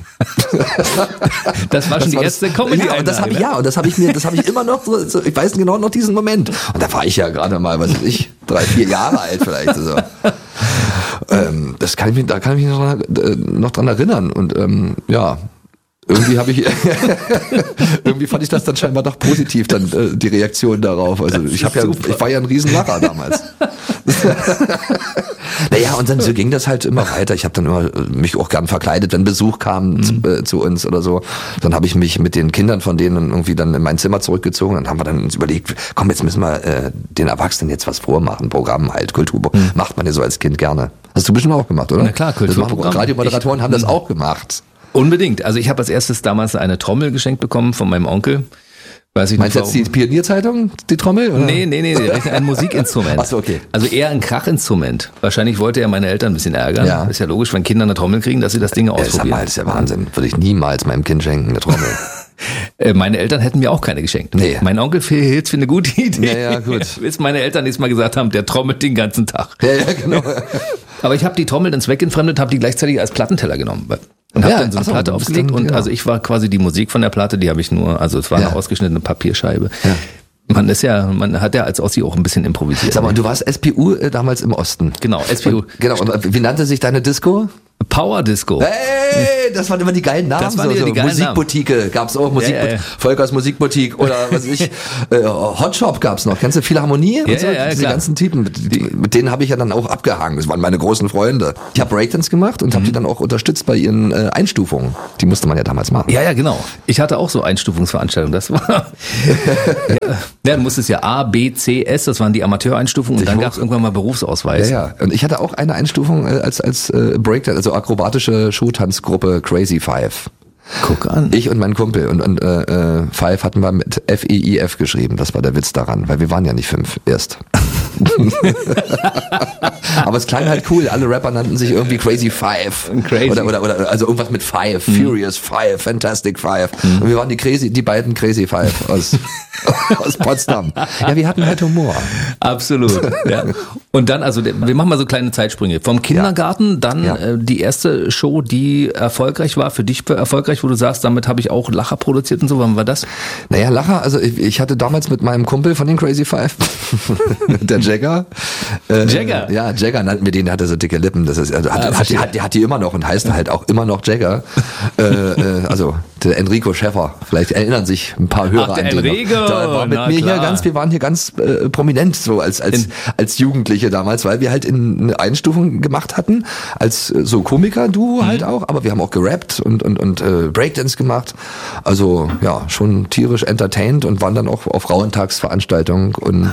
Das war schon das die war erste das, Comedy. Ja, und das habe ich ja, und das habe ich mir, das habe ich immer noch. So, so, ich weiß genau noch diesen Moment. Und da war ich ja gerade mal, was weiß ich, drei, vier Jahre alt vielleicht. So. Ähm, das kann ich mich, da kann ich mich noch, äh, noch dran erinnern. Und ähm, ja. Irgendwie habe ich, irgendwie fand ich das dann scheinbar doch positiv, dann äh, die Reaktion darauf. Also ich habe ja, ich war ja ein Riesenlacher damals. Naja, und dann so ging das halt immer weiter. Ich habe dann immer mich auch gern verkleidet, wenn Besuch kam mhm. zu, äh, zu uns oder so. Dann habe ich mich mit den Kindern von denen irgendwie dann in mein Zimmer zurückgezogen. Dann haben wir dann uns überlegt, komm, jetzt müssen wir äh, den Erwachsenen jetzt was vormachen. Programm halt, Kultur, mhm. macht man ja so als Kind gerne. Hast du bestimmt auch gemacht, oder? Na klar, Kulturprogramm. Radiomoderatoren haben das auch gemacht. Unbedingt. Also ich habe als erstes damals eine Trommel geschenkt bekommen von meinem Onkel. Weiß ich Meinst du nicht, jetzt die Pionierzeitung, die Trommel? Oder? Nee, nee, nee, nee, ein Musikinstrument. Ach so, okay. Also eher ein Krachinstrument. Wahrscheinlich wollte er meine Eltern ein bisschen ärgern. Ja. Ist ja logisch, wenn Kinder eine Trommel kriegen, dass sie das Ding Ja, ausprobieren. sag mal, das ist ja Wahnsinn. Würde ich niemals meinem Kind schenken, eine Trommel. Meine Eltern hätten mir auch keine geschenkt. Nee. Mein Onkel hielt es für eine gute Idee. Ja, ja, gut. Bis meine Eltern nächstes Mal gesagt haben, der trommelt den ganzen Tag. Ja, ja, genau. Aber ich habe die Trommel dann zweckentfremdet, habe die gleichzeitig als Plattenteller genommen. Und habe Ja, dann so eine ach so, Platte du bist aufgelegt dann, und genau. also ich war quasi die Musik von der Platte, die habe ich nur, also es war Ja. eine ausgeschnittene Papierscheibe. Ja. Man ist ja, man hat ja als Ossi auch ein bisschen improvisiert. Sag mal, du warst S P U äh, damals im Osten. Genau, S P U. Und, genau, und wie nannte sich deine Disco? Power Disco. Hey, das waren immer die geilen Namen. Das waren so, die so. geilen Musikboutique gab's auch, Musik, Ja, ja, ja. Volkers Musikboutique oder was weiß ich, äh, Hotshop gab's noch. Kennst du Philharmonie? Ja, und so? ja, ja, Diese klar. ganzen Typen, mit, die, mit denen habe ich ja dann auch abgehangen. Das waren meine großen Freunde. Ich habe Breakdance gemacht und habe die dann auch unterstützt bei ihren äh, Einstufungen. Die musste man ja damals machen. Ja, ja, genau. Ich hatte auch so Einstufungsveranstaltungen. Das war. ja, ja, du musstest ja A, B, C, S, das waren die Amateureinstufungen und dann hoch- gab's irgendwann mal Berufsausweis. Ja, ja. Und ich hatte auch eine Einstufung äh, als als äh, Breakdance, also akrobatische Showtanzgruppe Crazy Five. Guck an. Ich und mein Kumpel und, und äh, äh, Five hatten wir mit F E I F geschrieben. Das war der Witz daran, weil wir waren ja nicht fünf erst. Aber es klang halt cool. Alle Rapper nannten sich irgendwie Crazy Five. Crazy. Oder, oder, oder also irgendwas mit Five. Mhm. Furious Five, Fantastic Five. Mhm. Und wir waren die Crazy, die beiden Crazy Five aus, aus Potsdam. Ja, wir hatten halt Humor. Absolut. Ja. Und dann, also wir machen mal so kleine Zeitsprünge. Vom Kindergarten, dann Ja. äh, die erste Show, die erfolgreich war, für dich erfolgreich, wo du sagst, damit habe ich auch Lacher produziert und so. Wann war das? Naja, Lacher, also ich, ich hatte damals mit meinem Kumpel von den Crazy Five, der Jagger. Äh, Jagger? Ja, Jagger nannten wir den, der hatte so dicke Lippen. Das ist, also hat, Ah, hat, verstehe. die, hat, die hat die immer noch und heißt halt auch immer noch Jagger. äh, äh, also der Enrico Schäffer, vielleicht erinnern sich ein paar Hörer Ach, der an den. Enrico, noch. Da war mit na mir hier klar. ganz, wir waren hier ganz äh, prominent so als als In- als Jugendliche damals, weil wir halt in eine Einstufung gemacht hatten als äh, so Komiker-Duo halt auch, aber wir haben auch gerappt und und und äh, Breakdance gemacht. Also ja, schon tierisch entertained und waren dann auch auf Frauentagsveranstaltungen und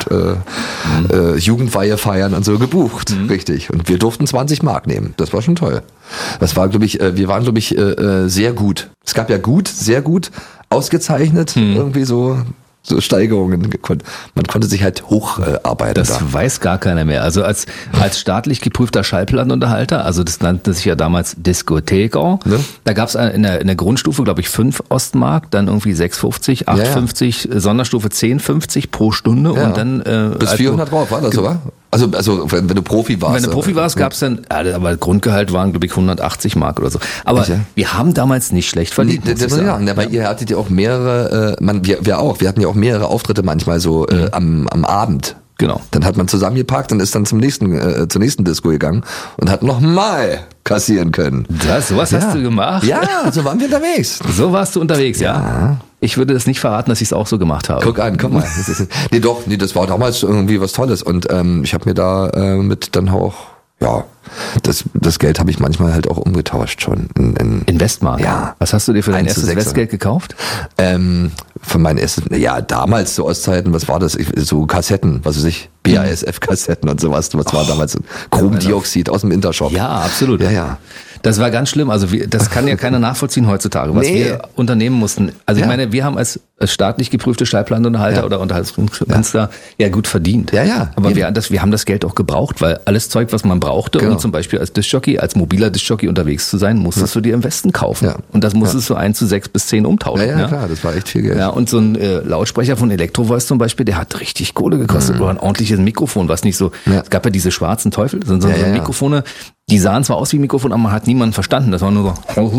äh, äh, Jugendweihe feiern und so gebucht, richtig. Und wir durften zwanzig Mark nehmen. Das war schon toll. Das war, glaube ich, äh, wir waren, glaube ich, äh, äh, sehr gut. Es gab ja gut, sehr gut, ausgezeichnet, irgendwie so so Steigerungen. Man konnte sich halt hocharbeiten. Das da. weiß gar keiner mehr. Also als, als staatlich geprüfter Schallplattenunterhalter, also das nannte sich ja damals Diskotheker, Ne? da gab es in der, in der Grundstufe, glaube ich, fünf Ostmark, dann irgendwie sechs fünfzig, acht Ja, ja. fünfzig, Sonderstufe zehn fünfzig pro Stunde Ja. und dann... Äh, Bis als- vierhundert drauf, war das sogar? Also, also wenn, wenn du Profi warst. Wenn du Profi warst, gab's dann, ja, aber Grundgehalt waren, glaube ich, hundertachtzig Mark oder so. Aber Echt, ja? wir haben damals nicht schlecht verdient. Nee, muss das ich ja, sagen. ja, weil ihr hattet ja auch mehrere, äh, man, wir, wir auch, wir hatten ja auch mehrere Auftritte manchmal so äh, am, am Abend. Genau. Dann hat man zusammengepackt und ist dann zum nächsten, äh, zur nächsten Disco gegangen und hat nochmal kassieren können. Das, sowas Ja. hast du gemacht? Ja, so waren wir unterwegs. So warst du unterwegs, ja? Ja. Ich würde das nicht verraten, dass ich es auch so gemacht habe. Guck an, guck mal. Das ist, nee, doch, nee, das war damals irgendwie was Tolles und ähm, ich habe mir da äh, mit dann auch, ja, das, das Geld habe ich manchmal halt auch umgetauscht schon. In, in, In Westmark? Ja. Was hast du dir für dein eins zu erstes sechs. Westgeld gekauft? Ähm, von meinen ersten, ja, damals zu Ostzeiten, was war das? Ich, so Kassetten, was weiß ich, B A S F-Kassetten und sowas. Was war damals? Chromdioxid aus dem Intershop. Ja, absolut. Ja, ja. Das war ganz schlimm. Also wir, das kann ja keiner nachvollziehen heutzutage, was Nee. wir unternehmen mussten. Also ich Ja. meine, wir haben als, als staatlich geprüfte Schallplattenunterhalter Ja. oder Unterhaltungskünstler ja. gut verdient. Ja, ja. Aber Eben. wir, das, wir haben das Geld auch gebraucht, weil alles Zeug, was man brauchte, Genau. um zum Beispiel als Diskjockey, als mobiler Diskjockey unterwegs zu sein, musstest du dir im Westen kaufen. Ja. Und das musstest du eins zu sechs bis zehn umtauschen. Ja, ja, klar, das war echt viel Geld. Ja, und so ein äh, Lautsprecher von Electrovoice zum Beispiel, der hat richtig Kohle gekostet. Oder ein ordentliches Mikrofon, was nicht so, Mhm. Ja. es gab ja diese schwarzen Teufel, so, so Ja, ja, ja. Mikrofone, die sahen zwar aus wie Mikrofon, aber man hat niemanden verstanden. Das war nur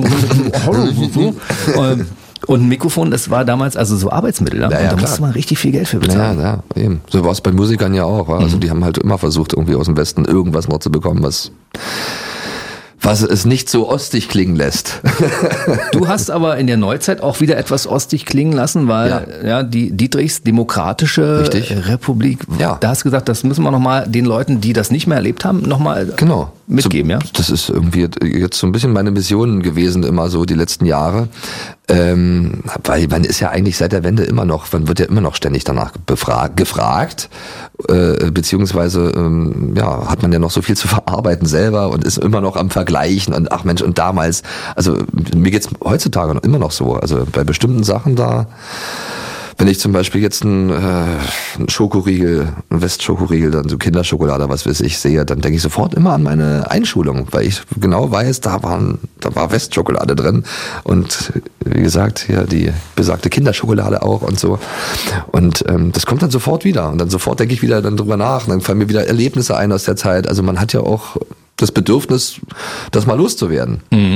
so. Und und ein Mikrofon, das war damals also so Arbeitsmittel. Ja? Ja, ja, und da klar. musste man richtig viel Geld für Ja, bezahlen. ja, eben. So war es bei Musikern ja auch. wa? Also die haben halt immer versucht, irgendwie aus dem Westen irgendwas noch zu bekommen, was was es nicht so ostig klingen lässt. Du hast aber in der Neuzeit auch wieder etwas ostig klingen lassen, weil ja, Ja. die Dietrichs Demokratische Richtig. Republik, Ja. da hast du gesagt, das müssen wir nochmal den Leuten, die das nicht mehr erlebt haben, nochmal Genau. mitgeben, so, ja? Das ist irgendwie jetzt so ein bisschen meine Mission gewesen, immer so die letzten Jahre. Ähm, weil man ist ja eigentlich seit der Wende immer noch, man wird ja immer noch ständig danach befragt, gefragt, äh, beziehungsweise ähm, ja, hat man ja noch so viel zu verarbeiten selber und ist immer noch am Vergleichen und ach Mensch, und damals, also mir geht's heutzutage noch immer noch so, also bei bestimmten Sachen da, wenn ich zum Beispiel jetzt einen, äh, einen Schokoriegel, einen Westschokoriegel, dann so Kinderschokolade, was weiß ich, sehe, dann denke ich sofort immer an meine Einschulung, weil ich genau weiß, da waren, da war Westschokolade drin und wie gesagt, hier die besagte Kinderschokolade auch und so. Und ähm, das kommt dann sofort wieder und dann sofort denke ich wieder dann drüber nach und dann fallen mir wieder Erlebnisse ein aus der Zeit. Also man hat ja auch das Bedürfnis, das mal loszuwerden. Mhm.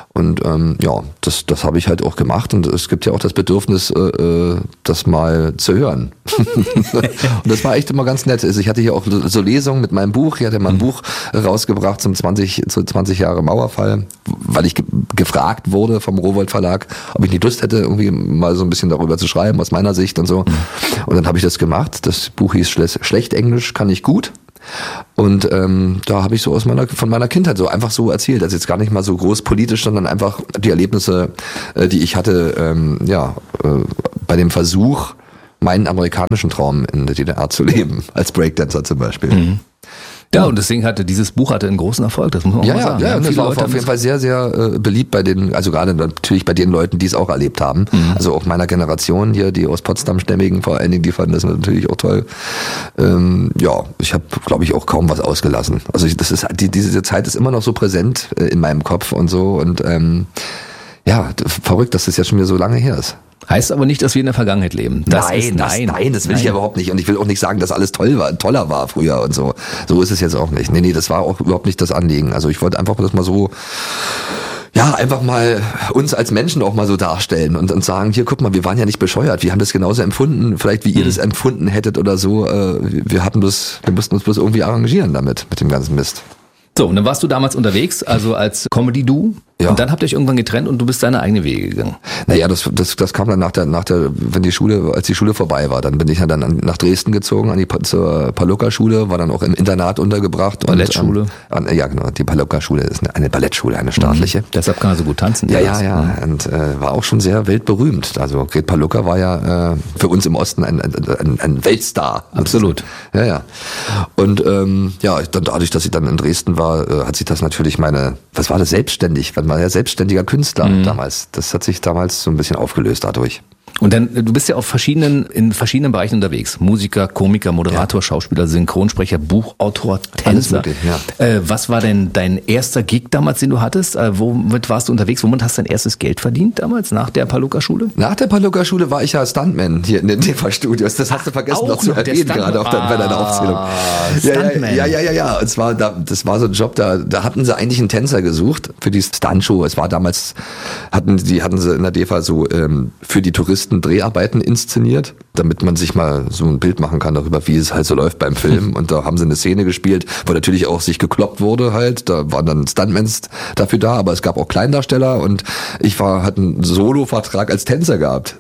Und ähm, ja, das, das habe ich halt auch gemacht und es gibt ja auch das Bedürfnis, äh, das mal zu hören. Und das war echt immer ganz nett. Also ich hatte hier auch so Lesungen mit meinem Buch. Ich hatte mal ein mhm. Buch rausgebracht zum zwanzig, zu zwanzig Jahre Mauerfall, weil ich ge- gefragt wurde vom Rowohlt Verlag, ob ich nicht Lust hätte, irgendwie mal so ein bisschen darüber zu schreiben, aus meiner Sicht und so. Mhm. Und dann habe ich das gemacht. Das Buch hieß Schle- Schlecht Englisch kann ich gut. Und ähm, da habe ich so aus meiner von meiner Kindheit so einfach so erzählt, also jetzt gar nicht mal so groß politisch, sondern einfach die Erlebnisse, äh, die ich hatte, ähm, ja, äh, bei dem Versuch, meinen amerikanischen Traum in der D D R zu leben, als Breakdancer zum Beispiel. Mhm. Ja, und deswegen hatte dieses Buch hatte einen großen Erfolg, das muss man auch ja, mal sagen. Ja, ja, ja, das war auf jeden Fall sehr, sehr äh, beliebt bei den, also gerade natürlich bei den Leuten, die es auch erlebt haben. Mhm. Also auch meiner Generation hier, die aus Potsdam-Stämmigen vor allen Dingen, die fanden das natürlich auch toll. Ähm, ja, ich habe, glaube ich, auch kaum was ausgelassen. Also ich, das ist die, diese Zeit ist immer noch so präsent äh, in meinem Kopf und so und ähm, ja, verrückt, dass das jetzt schon wieder so lange her ist. Heißt aber nicht, dass wir in der Vergangenheit leben. Das nein, ist, das, nein, nein, das will nein. ich ja überhaupt nicht. Und ich will auch nicht sagen, dass alles toll war, toller war früher und so. So ist es jetzt auch nicht. Nee, nee, das war auch überhaupt nicht das Anliegen. Also ich wollte einfach das mal so, ja, einfach mal uns als Menschen auch mal so darstellen und, und sagen, hier, guck mal, wir waren ja nicht bescheuert. Wir haben das genauso empfunden, vielleicht wie ihr mhm. das empfunden hättet oder so. Wir hatten das, wir mussten uns bloß irgendwie arrangieren damit, mit dem ganzen Mist. So, und dann warst du damals unterwegs, also als Comedy-Duo. Ja. Und dann habt ihr euch irgendwann getrennt und du bist deine eigene Wege gegangen. Naja, das, das, das kam dann nach der, nach der, wenn die Schule, als die Schule vorbei war, dann bin ich dann nach Dresden gezogen, an die, zur Palukka-Schule, war dann auch im Internat untergebracht. Ballettschule? Und, an, ja, genau, die Palukka-Schule ist eine, eine Ballettschule, eine staatliche. Mhm. Deshalb kann er so gut tanzen. Ja, ja, ja, und äh, war auch schon sehr weltberühmt. Also Gret Palukka war ja äh, für uns im Osten ein, ein, ein Weltstar. Absolut. Ja, ja. Und ähm, ja, dann dadurch, dass ich dann in Dresden war, äh, hat sich das natürlich meine, was war das, selbstständig, man war ja selbstständiger Künstler mhm. damals. Das hat sich damals so ein bisschen aufgelöst dadurch. Und dann, du bist ja auf verschiedenen, in verschiedenen Bereichen unterwegs. Musiker, Komiker, Moderator, ja. Schauspieler, Synchronsprecher, Buchautor, Tänzer. Möglich, ja. äh, was war denn dein erster Gig damals, den du hattest? Äh, womit warst du unterwegs? Womit hast du dein erstes Geld verdient damals, nach der Palukka-Schule? Nach der Palukka-Schule war ich ja Stuntman hier in den T V-Studios. Das hast du vergessen noch zu erwähnen, gerade auch bei deiner Aufzählung. Ah, ja, ja, ja, ja, ja. Und zwar, da, das war so ein Job, da, da hatten sie eigentlich einen Tänzer gesucht für die Stuntshow. Es war damals, hatten die, hatten sie in der D E F A so ähm, für die Touristen Dreharbeiten inszeniert, damit man sich mal so ein Bild machen kann darüber, wie es halt so läuft beim Film. Und da haben sie eine Szene gespielt, wo natürlich auch sich gekloppt wurde halt. Da waren dann Stuntmans dafür da, aber es gab auch Kleindarsteller und ich war, hatte einen Solo-Vertrag als Tänzer gehabt.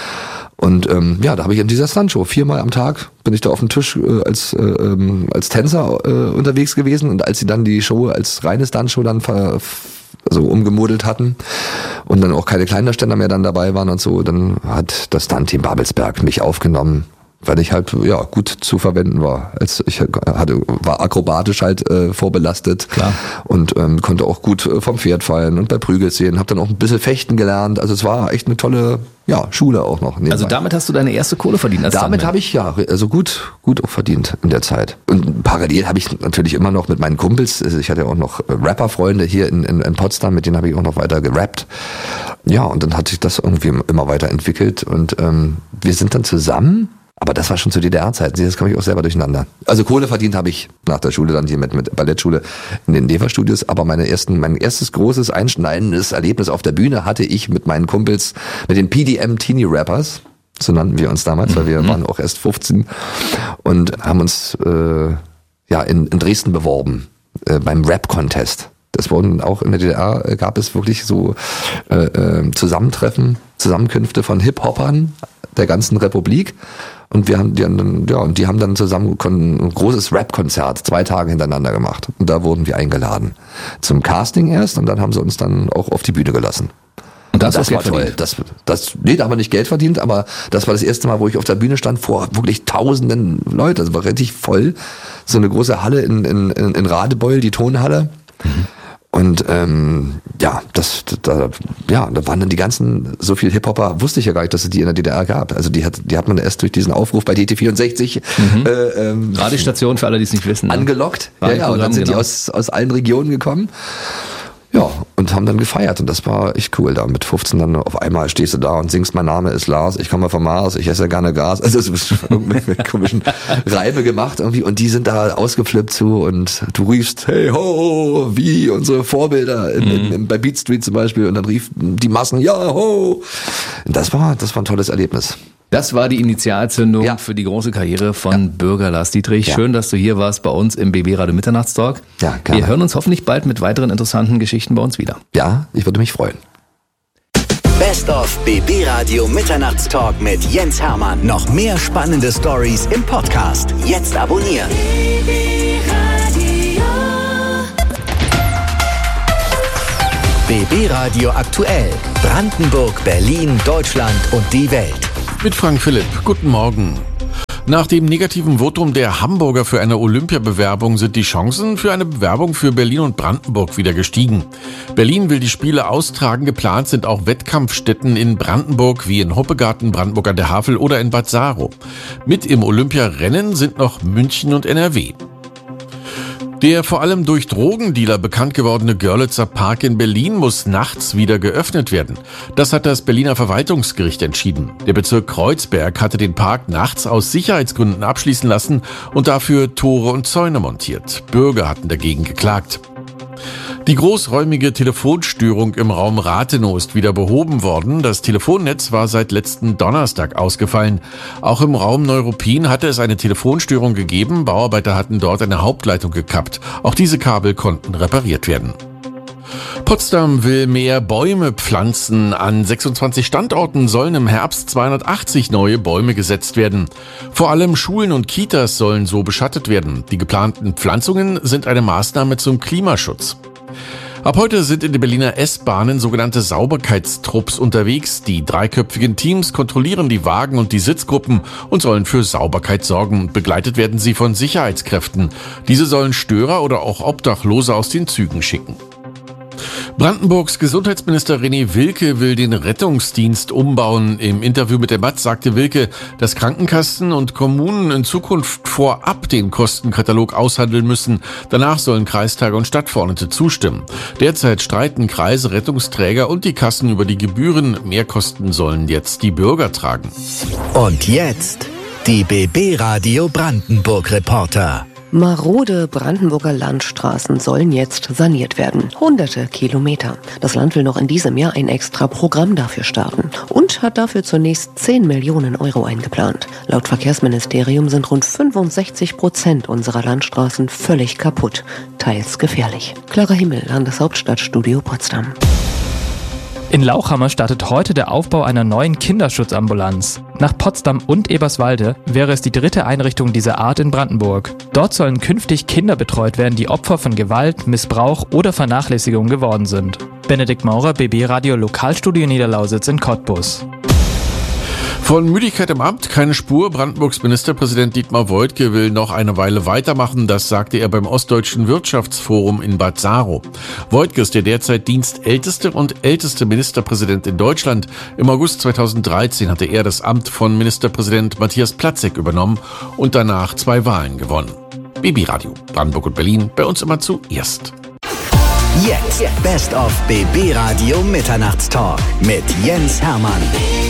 Und ähm, ja, da habe ich in dieser Stuntshow viermal am Tag bin ich da auf dem Tisch äh, als äh, ähm, als Tänzer äh, unterwegs gewesen. Und als sie dann die Show als reine Stuntshow dann ver also umgemodelt hatten und dann auch keine Kleindarsteller mehr dann dabei waren und so, dann hat das Stunt-Team Babelsberg mich aufgenommen, weil ich halt ja gut zu verwenden war. Als ich hatte war akrobatisch halt äh, vorbelastet. Klar. Und ähm, konnte auch gut äh, vom Pferd fallen und bei Prügelszenen, habe dann auch ein bisschen fechten gelernt. Also es war echt eine tolle ja, Schule auch noch. Nebenbei. Also damit hast du deine erste Kohle verdient als Damit habe ich ja also gut gut auch verdient in der Zeit. Und parallel habe ich natürlich immer noch mit meinen Kumpels, also ich hatte ja auch noch Rapper-Freunde hier in, in, in Potsdam, mit denen habe ich auch noch weiter gerappt. Ja, und dann hat sich das irgendwie immer weiterentwickelt und ähm, wir sind dann zusammen. Aber das war schon zu D D R-Zeiten. Das kam ich auch selber durcheinander. Also Kohle verdient habe ich nach der Schule dann hier mit, mit Ballettschule in den D E F A-Studios. Aber meine ersten, mein erstes großes einschneidendes Erlebnis auf der Bühne hatte ich mit meinen Kumpels, mit den P D M Teenie Rappers. So nannten wir uns damals, weil wir mhm. waren auch erst fünfzehn und haben uns äh, ja in, in Dresden beworben äh, beim Rap-Contest. Das wurden auch in der D D R äh, gab es wirklich so äh, äh, Zusammentreffen, Zusammenkünfte von Hip-Hoppern der ganzen Republik. Und wir haben, die haben dann, ja, und die haben dann zusammen ein großes Rap-Konzert zwei Tage hintereinander gemacht. Und da wurden wir eingeladen. Zum Casting erst und dann haben sie uns dann auch auf die Bühne gelassen. Und das, und das war toll. Verdient. Das, das, nee, da haben wir nicht Geld verdient, aber das war das erste Mal, wo ich auf der Bühne stand vor wirklich tausenden Leuten. Das war richtig voll. So eine große Halle in, in, in Radebeul, die Tonhalle. Mhm. Und ähm, ja, das, da, ja, da waren dann die ganzen, so viel Hip-Hopper, wusste ich ja gar nicht, dass es die in der D D R gab. Also die hat, die hat man erst durch diesen Aufruf bei D T vierundsechzig mhm. äh, ähm, Radiostation für alle, die es nicht wissen. Ne? Angelockt. Ja, ja, und dann sind genau. die aus, aus allen Regionen gekommen. Ja, und haben dann gefeiert und das war echt cool. Da mit fünfzehn dann auf einmal stehst du da und singst, mein Name ist Lars, ich komme vom Mars, ich esse gerne Gas. Also es ist irgendwelche komischen Reime gemacht irgendwie und die sind da ausgeflippt zu und du riefst, hey ho, wie unsere Vorbilder in, in, in, bei Beat Street zum Beispiel und dann riefen die Massen, ja ho. Und das war, das war ein tolles Erlebnis. Das war die Initialzündung ja. für die große Karriere von ja. Bürger Lars Dietrich. Ja. Schön, dass du hier warst bei uns im B B Radio Mitternachtstalk. Ja, gerne. Wir hören uns hoffentlich bald mit weiteren interessanten Geschichten bei uns wieder. Ja, ich würde mich freuen. Best of B B Radio Mitternachtstalk mit Jens Hermann. Noch mehr spannende Stories im Podcast. Jetzt abonnieren. B B Radio aktuell. Brandenburg, Berlin, Deutschland und die Welt. Mit Frank Philipp. Guten Morgen. Nach dem negativen Votum der Hamburger für eine Olympiabewerbung sind die Chancen für eine Bewerbung für Berlin und Brandenburg wieder gestiegen. Berlin will die Spiele austragen. Geplant sind auch Wettkampfstätten in Brandenburg wie in Hoppegarten, Brandenburg an der Havel oder in Bad Saro. Mit im Olympiarennen sind noch München und N R W. Der vor allem durch Drogendealer bekannt gewordene Görlitzer Park in Berlin muss nachts wieder geöffnet werden. Das hat das Berliner Verwaltungsgericht entschieden. Der Bezirk Kreuzberg hatte den Park nachts aus Sicherheitsgründen abschließen lassen und dafür Tore und Zäune montiert. Bürger hatten dagegen geklagt. Die großräumige Telefonstörung im Raum Rathenow ist wieder behoben worden. Das Telefonnetz war seit letzten Donnerstag ausgefallen. Auch im Raum Neuruppin hatte es eine Telefonstörung gegeben. Bauarbeiter hatten dort eine Hauptleitung gekappt. Auch diese Kabel konnten repariert werden. Potsdam will mehr Bäume pflanzen. An sechsundzwanzig Standorten sollen im Herbst zweihundertachtzig neue Bäume gesetzt werden. Vor allem Schulen und Kitas sollen so beschattet werden. Die geplanten Pflanzungen sind eine Maßnahme zum Klimaschutz. Ab heute sind in den Berliner S-Bahnen sogenannte Sauberkeitstrupps unterwegs. Die dreiköpfigen Teams kontrollieren die Wagen und die Sitzgruppen und sollen für Sauberkeit sorgen. Begleitet werden sie von Sicherheitskräften. Diese sollen Störer oder auch Obdachlose aus den Zügen schicken. Brandenburgs Gesundheitsminister René Wilke will den Rettungsdienst umbauen. Im Interview mit der B A Z sagte Wilke, dass Krankenkassen und Kommunen in Zukunft vorab den Kostenkatalog aushandeln müssen. Danach sollen Kreistage und Stadtverordnete zustimmen. Derzeit streiten Kreise, Rettungsträger und die Kassen über die Gebühren. Mehrkosten sollen jetzt die Bürger tragen. Und jetzt die B B Radio Brandenburg Reporter. Marode Brandenburger Landstraßen sollen jetzt saniert werden. Hunderte Kilometer. Das Land will noch in diesem Jahr ein extra Programm dafür starten und hat dafür zunächst zehn Millionen Euro eingeplant. Laut Verkehrsministerium sind rund fünfundsechzig Prozent unserer Landstraßen völlig kaputt, teils gefährlich. Clara Himmel, Landeshauptstadtstudio Potsdam. In Lauchhammer startet heute der Aufbau einer neuen Kinderschutzambulanz. Nach Potsdam und Eberswalde wäre es die dritte Einrichtung dieser Art in Brandenburg. Dort sollen künftig Kinder betreut werden, die Opfer von Gewalt, Missbrauch oder Vernachlässigung geworden sind. Benedikt Maurer, B B Radio Lokalstudio Niederlausitz in Cottbus. Von Müdigkeit im Amt keine Spur. Brandenburgs Ministerpräsident Dietmar Woidke will noch eine Weile weitermachen. Das sagte er beim Ostdeutschen Wirtschaftsforum in Bad Saro. Woidke ist der derzeit dienstälteste und älteste Ministerpräsident in Deutschland. Im August zweitausenddreizehn hatte er das Amt von Ministerpräsident Matthias Platzek übernommen und danach zwei Wahlen gewonnen. B B Radio, Brandenburg und Berlin, bei uns immer zuerst. Jetzt Best of B B Radio Mitternachtstalk mit Jens Hermann.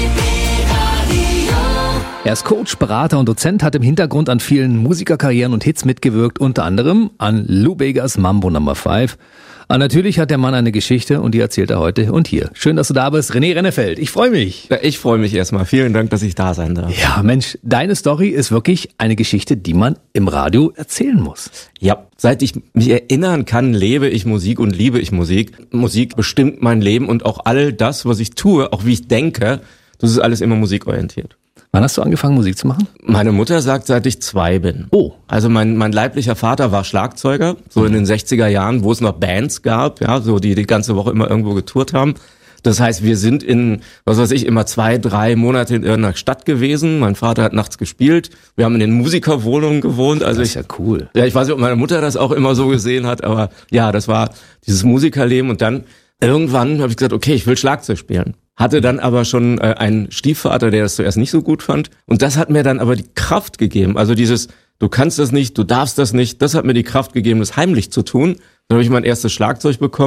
Er ist Coach, Berater und Dozent, hat im Hintergrund an vielen Musikerkarrieren und Hits mitgewirkt, unter anderem an Lou Begas Mambo Number five. Aber natürlich hat der Mann eine Geschichte und die erzählt er heute und hier. Schön, dass du da bist, René Rennefeld. Ich freue mich. Ja, ich freue mich erstmal. Vielen Dank, dass ich da sein darf. Ja, Mensch, deine Story ist wirklich eine Geschichte, die man im Radio erzählen muss. Ja, seit ich mich erinnern kann, lebe ich Musik und liebe ich Musik. Musik bestimmt mein Leben und auch all das, was ich tue, auch wie ich denke, das ist alles immer musikorientiert. Wann hast du angefangen, Musik zu machen? Meine Mutter sagt, seit ich zwei bin. Oh. Also mein mein leiblicher Vater war Schlagzeuger, so in den sechziger Jahren, wo es noch Bands gab, ja, so die die ganze Woche immer irgendwo getourt haben. Das heißt, wir sind in, was weiß ich, immer zwei, drei Monate in irgendeiner Stadt gewesen. Mein Vater hat nachts gespielt. Wir haben in den Musikerwohnungen gewohnt. Also das ist ja cool. Ja, ich weiß nicht, ob meine Mutter das auch immer so gesehen hat, aber ja, das war dieses Musikerleben. Und dann irgendwann habe ich gesagt, okay, ich will Schlagzeug spielen. Hatte dann aber schon äh, einen Stiefvater, der das zuerst nicht so gut fand. Und das hat mir dann aber die Kraft gegeben. Also dieses, du kannst das nicht, du darfst das nicht, das hat mir die Kraft gegeben, das heimlich zu tun. Dann habe ich mein erstes Schlagzeug bekommen,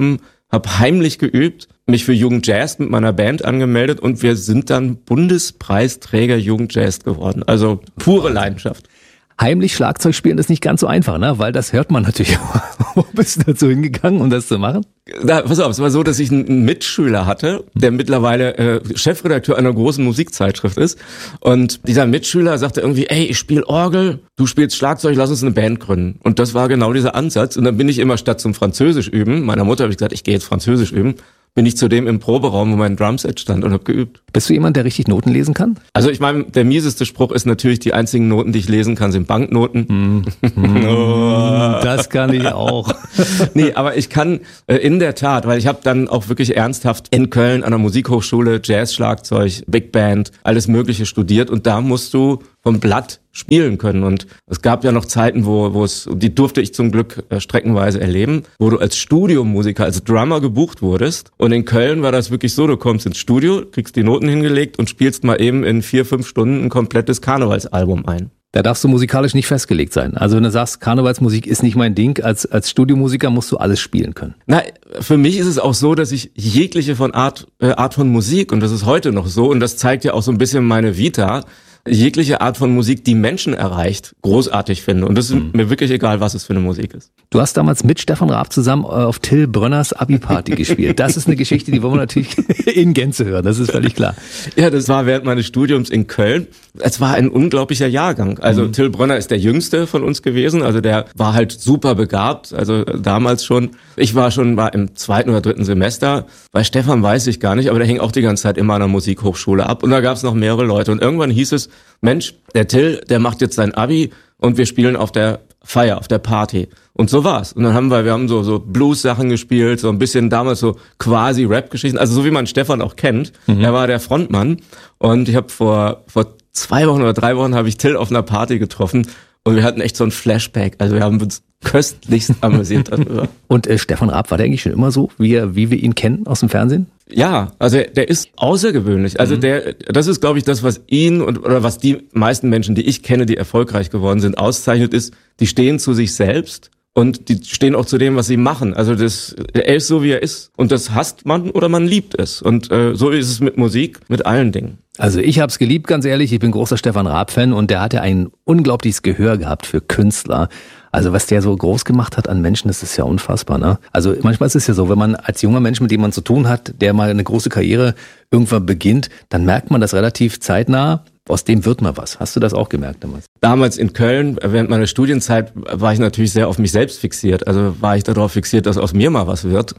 habe heimlich geübt, mich für Jugendjazz mit meiner Band angemeldet und wir sind dann Bundespreisträger Jugendjazz geworden. Also pure Leidenschaft. Heimlich Schlagzeug spielen ist nicht ganz so einfach, ne? Weil das hört man natürlich. Wo bist du dazu hingegangen, um das zu machen? Na, pass auf, es war so, dass ich einen Mitschüler hatte, der mittlerweile äh, Chefredakteur einer großen Musikzeitschrift ist. Und dieser Mitschüler sagte irgendwie, ey, ich spiele Orgel, du spielst Schlagzeug, lass uns eine Band gründen. Und das war genau dieser Ansatz. Und dann bin ich immer statt zum Französisch üben, meiner Mutter habe ich gesagt, ich gehe jetzt Französisch üben, bin ich zu dem im Proberaum, wo mein Drumset stand und habe geübt. Bist du jemand, der richtig Noten lesen kann? Also ich meine, der mieseste Spruch ist natürlich, die einzigen Noten, die ich lesen kann, sind Banknoten. Mm. oh. Das kann ich auch. Nee, aber ich kann äh, in der Tat, weil ich habe dann auch wirklich ernsthaft in Köln an der Musikhochschule Jazz, Schlagzeug, Big Band, alles Mögliche studiert und da musst du vom Blatt spielen können. Und es gab ja noch Zeiten, wo wo es, die durfte ich zum Glück äh, streckenweise erleben, wo du als Studiomusiker, als Drummer gebucht wurdest. Und in Köln war das wirklich so, du kommst ins Studio, kriegst die Noten hingelegt und spielst mal eben in vier, fünf Stunden ein komplettes Karnevalsalbum ein. Da darfst du musikalisch nicht festgelegt sein. Also wenn du sagst, Karnevalsmusik ist nicht mein Ding, als als Studiomusiker musst du alles spielen können. Na, für mich ist es auch so, dass ich jegliche von Art äh, Art von Musik, und das ist heute noch so, und das zeigt ja auch so ein bisschen meine Vita, jegliche Art von Musik, die Menschen erreicht, großartig finde. Und das ist mhm. mir wirklich egal, was es für eine Musik ist. Du hast damals mit Stefan Raab zusammen auf Till Brönners Abi-Party gespielt. Das ist eine Geschichte, die wollen wir natürlich in Gänze hören, das ist völlig klar. Ja, das war während meines Studiums in Köln. Es war ein unglaublicher Jahrgang. Also mhm. Till Brönner ist der Jüngste von uns gewesen. Also der war halt super begabt, also damals schon. Ich war schon war im zweiten oder dritten Semester. Bei Stefan weiß ich gar nicht, aber der hing auch die ganze Zeit immer an der Musikhochschule ab. Und da gab es noch mehrere Leute. Und irgendwann hieß es, Mensch, der Till, der macht jetzt sein Abi und wir spielen auf der Feier, auf der Party. Und so war's. Und dann haben wir, wir haben so, so Blues-Sachen gespielt, so ein bisschen damals so quasi Rap-Geschichten, also so wie man Stefan auch kennt. Mhm. Er war der Frontmann. Und ich habe vor, vor zwei Wochen oder drei Wochen habe ich Till auf einer Party getroffen und wir hatten echt so ein Flashback. Also wir haben uns köstlichst amüsiert darüber. Und äh, Stefan Raab, war der eigentlich schon immer so, wie, er, wie wir ihn kennen aus dem Fernsehen? Ja, also der ist außergewöhnlich. Also mhm. der, das ist, glaube ich, das, was ihn und oder was die meisten Menschen, die ich kenne, die erfolgreich geworden sind, auszeichnet, ist, die stehen zu sich selbst und die stehen auch zu dem, was sie machen. Also das, er ist so, wie er ist und das hasst man oder man liebt es. Und äh, so ist es mit Musik, mit allen Dingen. Also ich habe es geliebt, ganz ehrlich. Ich bin großer Stefan Raab-Fan und der hatte ein unglaubliches Gehör gehabt für Künstler. Also was der so groß gemacht hat an Menschen, das ist ja unfassbar, ne? Also manchmal ist es ja so, wenn man als junger Mensch, mit dem man zu tun hat, der mal eine große Karriere irgendwann beginnt, dann merkt man das relativ zeitnah, aus dem wird mal was. Hast du das auch gemerkt damals? Damals in Köln, während meiner Studienzeit, war ich natürlich sehr auf mich selbst fixiert. Also war ich darauf fixiert, dass aus mir mal was wird.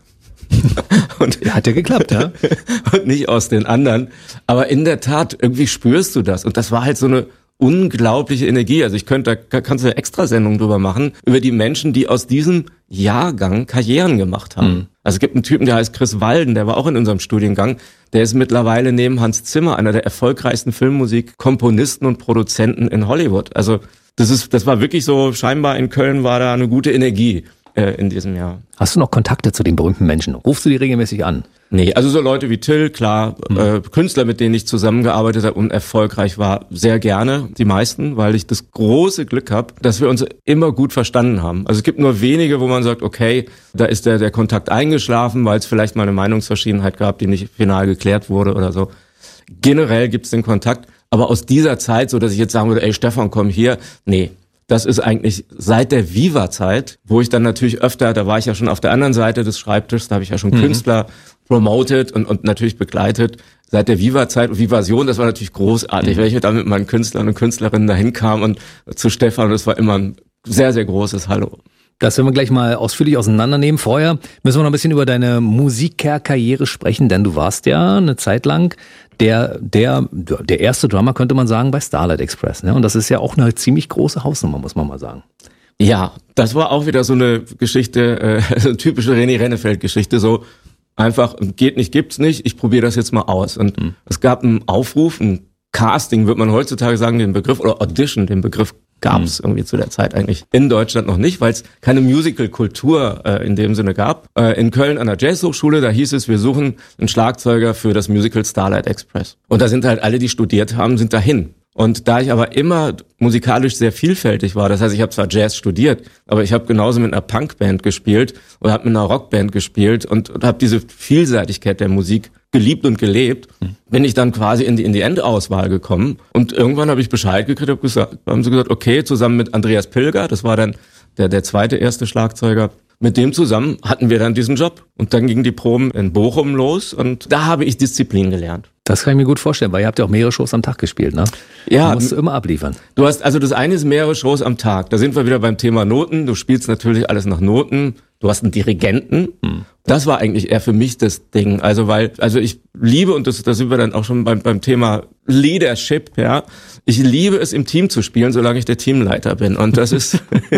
Und hat ja geklappt, ja? Und nicht aus den anderen. Aber in der Tat, irgendwie spürst du das. Und das war halt so eine unglaubliche Energie. Also ich könnte, da kannst du eine Extrasendung drüber machen, über die Menschen, die aus diesem Jahrgang Karrieren gemacht haben. Mhm. Also es gibt einen Typen, der heißt Chris Walden, der war auch in unserem Studiengang. Der ist mittlerweile neben Hans Zimmer einer der erfolgreichsten Filmmusikkomponisten und Produzenten in Hollywood. Also das ist, das war wirklich so, scheinbar in Köln war da eine gute Energie äh, in diesem Jahr. Hast du noch Kontakte zu den berühmten Menschen? Rufst du die regelmäßig an? Nee, also so Leute wie Till, klar, mhm. äh, Künstler, mit denen ich zusammengearbeitet habe und erfolgreich war, sehr gerne, die meisten, weil ich das große Glück habe, dass wir uns immer gut verstanden haben. Also es gibt nur wenige, wo man sagt, okay, da ist der, der Kontakt eingeschlafen, weil es vielleicht mal eine Meinungsverschiedenheit gab, die nicht final geklärt wurde oder so. Generell gibt es den Kontakt, aber aus dieser Zeit, so dass ich jetzt sagen würde, ey Stefan, komm hier, nee. Das ist eigentlich seit der Viva-Zeit, wo ich dann natürlich öfter, da war ich ja schon auf der anderen Seite des Schreibtischs, da habe ich ja schon mhm. Künstler promoted und, und natürlich begleitet. Seit der Viva-Zeit und Vivasion, das war natürlich großartig, mhm. weil ich da mit meinen Künstlern und Künstlerinnen dahin kam und zu Stefan, das war immer ein sehr, sehr großes Hallo. Das werden wir gleich mal ausführlich auseinandernehmen. Vorher müssen wir noch ein bisschen über deine Musikerkarriere sprechen, denn du warst ja eine Zeit lang der der der erste Drummer, könnte man sagen, bei Starlight Express, ne? Und das ist ja auch eine ziemlich große Hausnummer, muss man mal sagen. Ja, das war auch wieder so eine Geschichte, äh, eine typische René Rennefeld-Geschichte, so einfach, geht nicht, gibt's nicht, ich probiere das jetzt mal aus. Und mhm. es gab einen Aufruf, ein Casting, würde man heutzutage sagen, den Begriff, oder Audition, den Begriff gab es mhm. irgendwie zu der Zeit eigentlich in Deutschland noch nicht, weil es keine Musical-Kultur äh, in dem Sinne gab. Äh, in Köln an der Jazzhochschule, da hieß es, wir suchen einen Schlagzeuger für das Musical Starlight Express. Und da sind halt alle, die studiert haben, sind dahin. Und da ich aber immer musikalisch sehr vielfältig war, das heißt, ich habe zwar Jazz studiert, aber ich habe genauso mit einer Punkband gespielt oder habe mit einer Rockband gespielt und, und habe diese Vielseitigkeit der Musik geliebt und gelebt, bin ich dann quasi in die in die Endauswahl gekommen. Und irgendwann habe ich Bescheid gekriegt, hab gesagt, haben sie gesagt, okay, zusammen mit Andreas Pilger, das war dann der der zweite erste Schlagzeuger, mit dem zusammen hatten wir dann diesen Job. Und dann gingen die Proben in Bochum los und da habe ich Disziplin gelernt. Das kann ich mir gut vorstellen, weil ihr habt ja auch mehrere Shows am Tag gespielt, ne? Ja. Du musst immer abliefern. Du hast, also das eine ist mehrere Shows am Tag. Da sind wir wieder beim Thema Noten. Du spielst natürlich alles nach Noten. Du hast einen Dirigenten. Hm. Das war eigentlich eher für mich das Ding. Also weil, also ich liebe, und das, da sind wir dann auch schon beim, beim Thema Leadership, ja. Ich liebe es, im Team zu spielen, solange ich der Teamleiter bin. Und das ist...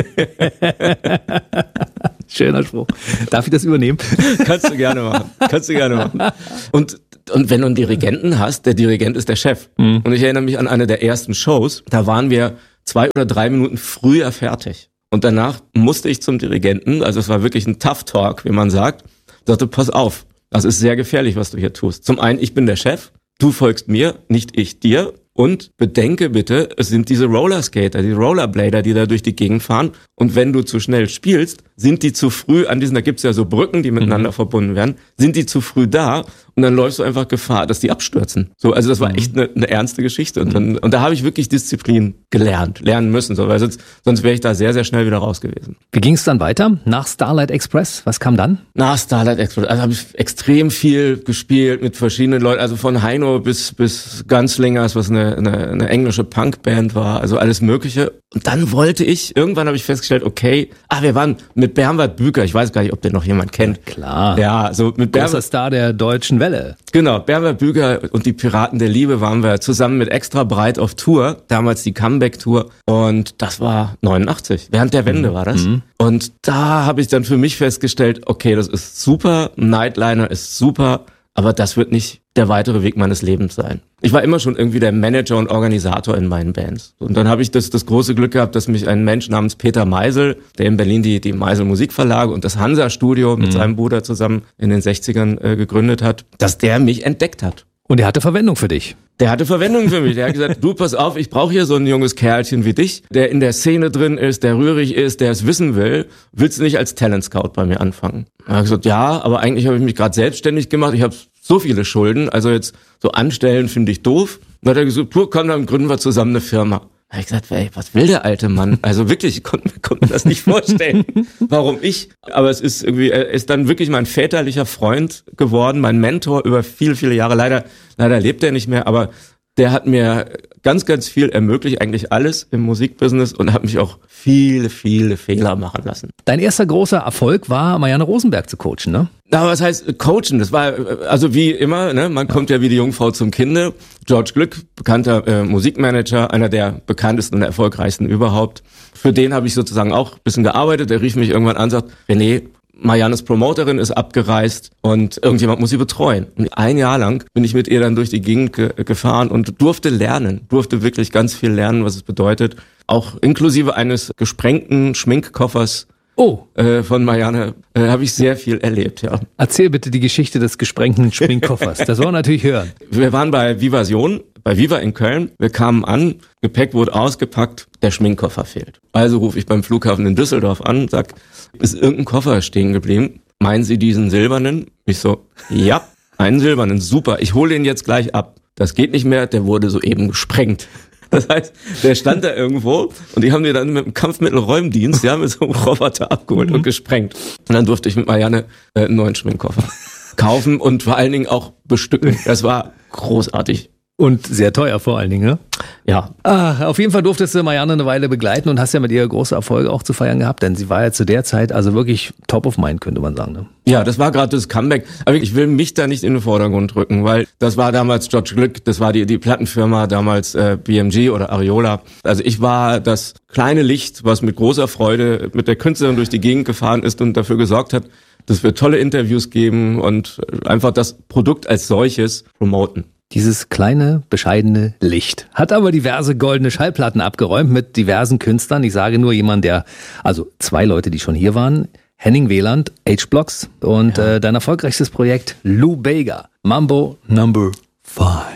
Schöner Spruch. Darf ich das übernehmen? Kannst du gerne machen. Kannst du gerne machen. Und, und wenn du einen Dirigenten hast, der Dirigent ist der Chef. Mhm. Und ich erinnere mich an eine der ersten Shows, da waren wir zwei oder drei Minuten früher fertig. Und danach musste ich zum Dirigenten, also es war wirklich ein Tough Talk, wie man sagt, sagte, pass auf, das ist sehr gefährlich, was du hier tust. Zum einen, ich bin der Chef, du folgst mir, nicht ich dir. Und bedenke bitte, es sind diese Rollerskater, die Rollerblader, die da durch die Gegend fahren. Und wenn du zu schnell spielst, sind die zu früh an diesen, da gibt's ja so Brücken, die miteinander mhm. verbunden werden, sind die zu früh da und dann läufst du einfach Gefahr, dass die abstürzen. So, also das war echt eine, eine ernste Geschichte. Und, dann, und da habe ich wirklich Disziplin gelernt, lernen müssen, so, weil sonst, sonst wäre ich da sehr, sehr schnell wieder raus gewesen. Wie ging es dann weiter? Nach Starlight Express? Was kam dann? Nach Starlight Express, also habe ich extrem viel gespielt mit verschiedenen Leuten, also von Heino bis bis Gunslingers, was eine Eine, eine englische Punkband war, also alles Mögliche. Und dann wollte ich, irgendwann habe ich festgestellt, okay, ah, wir waren mit Bernhard Büker, ich weiß gar nicht, ob den noch jemand kennt. Ja, klar. Ja, so mit Großer Star der deutschen Welle. Genau, Bernhard Büker und die Piraten der Liebe waren wir zusammen mit Extra Breit auf Tour, damals die Comeback-Tour. Und das war neunundachtzig, während der Wende mhm. war das. Mhm. Und da habe ich dann für mich festgestellt, okay, das ist super, Nightliner ist super, aber das wird nicht der weitere Weg meines Lebens sein. Ich war immer schon irgendwie der Manager und Organisator in meinen Bands. Und dann habe ich das, das große Glück gehabt, dass mich ein Mensch namens Peter Meisel, der in Berlin die, die Meisel Musikverlage und das Hansa-Studio mit mhm. seinem Bruder zusammen in den sechzigern äh, gegründet hat, dass der mich entdeckt hat. Und er hatte Verwendung für dich. Der hatte Verwendung für mich. Der hat gesagt, du, pass auf, ich brauche hier so ein junges Kerlchen wie dich, der in der Szene drin ist, der rührig ist, der es wissen will. Willst du nicht als Talent Scout bei mir anfangen? Er hat gesagt, ja, aber eigentlich habe ich mich gerade selbstständig gemacht. Ich habe so viele Schulden, also jetzt so anstellen finde ich doof. Dann hat er gesagt, du, komm, dann gründen wir zusammen eine Firma. Da habe ich gesagt, ey, was will der alte Mann? Also wirklich, ich konnte, konnte mir das nicht vorstellen. Warum ich? Aber es ist irgendwie, er ist dann wirklich mein väterlicher Freund geworden, mein Mentor über viele, viele Jahre. Leider, leider lebt er nicht mehr, aber der hat mir ganz, ganz viel ermöglicht, eigentlich alles im Musikbusiness und hat mich auch viele, viele Fehler machen lassen. Dein erster großer Erfolg war, Marianne Rosenberg zu coachen, ne? Na, was heißt coachen? Das war, also wie immer, ne, man kommt ja wie die Jungfrau zum Kinde. George Glück, bekannter äh, Musikmanager, einer der bekanntesten und erfolgreichsten überhaupt. Für den habe ich sozusagen auch ein bisschen gearbeitet. Der rief mich irgendwann an und sagt, René, Mariannes Promoterin ist abgereist und irgendjemand muss sie betreuen. Und ein Jahr lang bin ich mit ihr dann durch die Gegend ge- gefahren und durfte lernen, durfte wirklich ganz viel lernen, was es bedeutet. Auch inklusive eines gesprengten Schminkkoffers oh. äh, von Marianne äh, habe ich sehr viel erlebt, ja. Erzähl bitte die Geschichte des gesprengten Schminkkoffers. Das wollen wir natürlich hören. Wir waren bei Vivasion, bei Viva in Köln. Wir kamen an, Gepäck wurde ausgepackt, der Schminkkoffer fehlt. Also rufe ich beim Flughafen in Düsseldorf an, sag, ist irgendein Koffer stehen geblieben? Meinen Sie diesen silbernen? Ich so, ja, einen silbernen, super, ich hole ihn jetzt gleich ab. Das geht nicht mehr, der wurde soeben gesprengt. Das heißt, der stand da irgendwo und die haben den dann mit dem Kampfmittelräumdienst, ja, mit so einem Roboter abgeholt mhm. und gesprengt. Und dann durfte ich mit Marianne äh, einen neuen Schminkkoffer kaufen und vor allen Dingen auch bestücken. Das war großartig. Und sehr teuer vor allen Dingen, ne? Ja. Ah, auf jeden Fall durftest du Marianne eine Weile begleiten und hast ja mit ihr große Erfolge auch zu feiern gehabt, denn sie war ja zu der Zeit also wirklich top of mind, könnte man sagen. Ne? Ja, das war gerade das Comeback. Aber ich will mich da nicht in den Vordergrund drücken, weil das war damals George Glück, das war die die Plattenfirma, damals äh, B M G oder Ariola. Also ich war das kleine Licht, was mit großer Freude mit der Künstlerin durch die Gegend gefahren ist und dafür gesorgt hat, dass wir tolle Interviews geben und einfach das Produkt als solches promoten. Dieses kleine, bescheidene Licht hat aber diverse goldene Schallplatten abgeräumt mit diversen Künstlern. Ich sage nur jemand, der, also zwei Leute, die schon hier waren, Henning Wieland, H-Blocks und ja. äh, dein erfolgreichstes Projekt, Lou Bega, Mambo Number Five.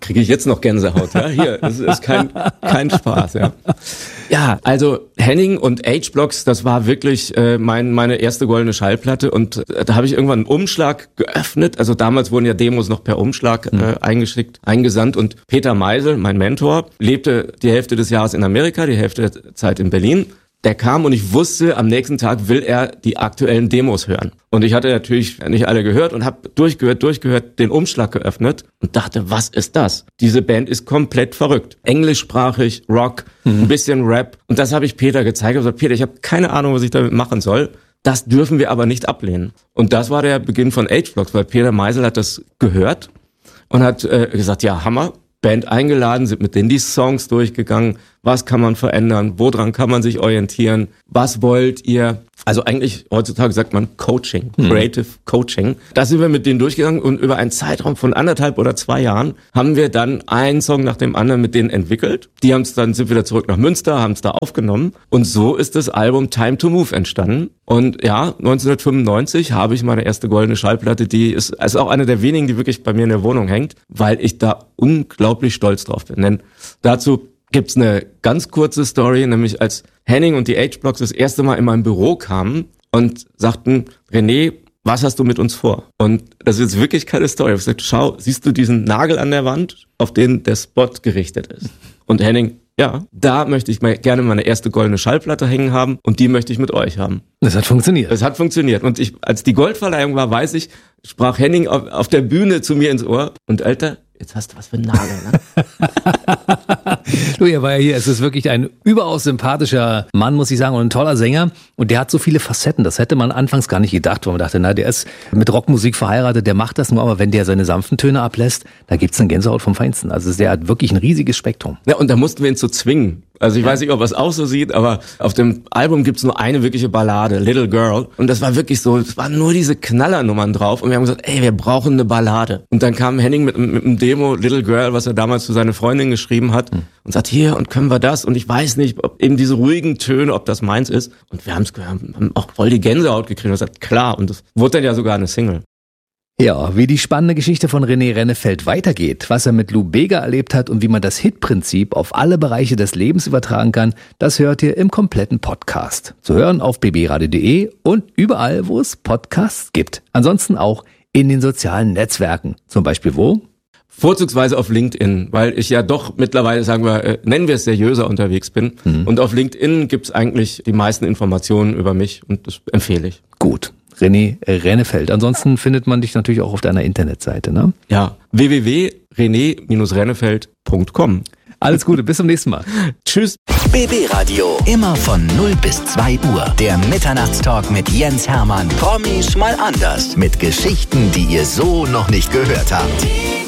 kriege ich jetzt noch Gänsehaut. Ja, hier, das ist kein, kein Spaß. Ja, ja, also Henning und H-Blocks, das war wirklich äh, mein, meine erste goldene Schallplatte und äh, da habe ich irgendwann einen Umschlag geöffnet. Also damals wurden ja Demos noch per Umschlag äh, eingeschickt, eingesandt und Peter Meisel, mein Mentor, lebte die Hälfte des Jahres in Amerika, die Hälfte der Zeit in Berlin. Der kam und ich wusste, am nächsten Tag will er die aktuellen Demos hören. Und ich hatte natürlich nicht alle gehört und habe durchgehört, durchgehört, den Umschlag geöffnet und dachte, was ist das? Diese Band ist komplett verrückt. Englischsprachig, Rock, mhm. ein bisschen Rap. Und das habe ich Peter gezeigt und gesagt, Peter, ich habe keine Ahnung, was ich damit machen soll. Das dürfen wir aber nicht ablehnen. Und das war der Beginn von H-Blocks, weil Peter Meisel hat das gehört und hat äh, gesagt, ja, Hammer. Band eingeladen, sind mit denen die Songs durchgegangen. Was kann man verändern? Woran kann man sich orientieren? Was wollt ihr? Also eigentlich, heutzutage sagt man Coaching, Creative hm. Coaching. Da sind wir mit denen durchgegangen und über einen Zeitraum von anderthalb oder zwei Jahren haben wir dann einen Song nach dem anderen mit denen entwickelt. Die haben es dann, sind wieder zurück nach Münster, haben es da aufgenommen. Und so ist das Album Time to Move entstanden. Und ja, neunzehnhundertfünfundneunzig habe ich meine erste goldene Schallplatte, die ist, ist auch eine der wenigen, die wirklich bei mir in der Wohnung hängt, weil ich da unglaublich stolz drauf bin. Denn dazu gibt's eine ganz kurze Story, nämlich als Henning und die H-Blocks das erste Mal in mein Büro kamen und sagten, René, was hast du mit uns vor? Und das ist wirklich keine Story. Ich habe gesagt, schau, siehst du diesen Nagel an der Wand, auf den der Spot gerichtet ist? Und Henning, ja, da möchte ich mal gerne meine erste goldene Schallplatte hängen haben und die möchte ich mit euch haben. Das hat funktioniert. Das hat funktioniert. Und ich, als die Goldverleihung war, weiß ich, sprach Henning auf, auf der Bühne zu mir ins Ohr und Alter, jetzt hast du was für einen Nagel, ne? Du, er war ja hier, es ist wirklich ein überaus sympathischer Mann, muss ich sagen, und ein toller Sänger. Und der hat so viele Facetten, das hätte man anfangs gar nicht gedacht, weil man dachte, na, der ist mit Rockmusik verheiratet, der macht das nur, aber wenn der seine sanften Töne ablässt, da gibt's eine Gänsehaut vom Feinsten. Also der hat wirklich ein riesiges Spektrum. Ja, und da mussten wir ihn zu zwingen. Also ich weiß nicht, ob er es auch so sieht, aber auf dem Album gibt's nur eine wirkliche Ballade, Little Girl. Und das war wirklich so, es waren nur diese Knallernummern drauf. Und wir haben gesagt, ey, wir brauchen eine Ballade. Und dann kam Henning mit, mit einem Demo, Little Girl, was er damals zu seiner Freundin geschrieben hat. Hm. Und sagt, hier, und können wir das? Und ich weiß nicht, ob eben diese ruhigen Töne, ob das meins ist. Und wir haben's gehört, haben auch voll die Gänsehaut gekriegt. Und gesagt, klar. Und das wurde dann ja sogar eine Single. Ja, wie die spannende Geschichte von René Rennefeld weitergeht, was er mit Lou Bega erlebt hat und wie man das Hit-Prinzip auf alle Bereiche des Lebens übertragen kann, das hört ihr im kompletten Podcast. Zu hören auf b b radio punkt d e und überall, wo es Podcasts gibt. Ansonsten auch in den sozialen Netzwerken. Zum Beispiel wo? Vorzugsweise auf LinkedIn, weil ich ja doch mittlerweile, sagen wir, äh, nennen wir es seriöser unterwegs bin. Mhm. Und auf LinkedIn gibt's eigentlich die meisten Informationen über mich und das empfehle ich. Gut. René Rennefeld. Ansonsten findet man dich natürlich auch auf deiner Internetseite, ne? Ja, w w w punkt rené rennefeld punkt com. Alles Gute, bis zum nächsten Mal. Tschüss. B B Radio, immer von null bis zwei Uhr. Der Mitternachtstalk mit Jens Hermann. Promis mal anders. Mit Geschichten, die ihr so noch nicht gehört habt.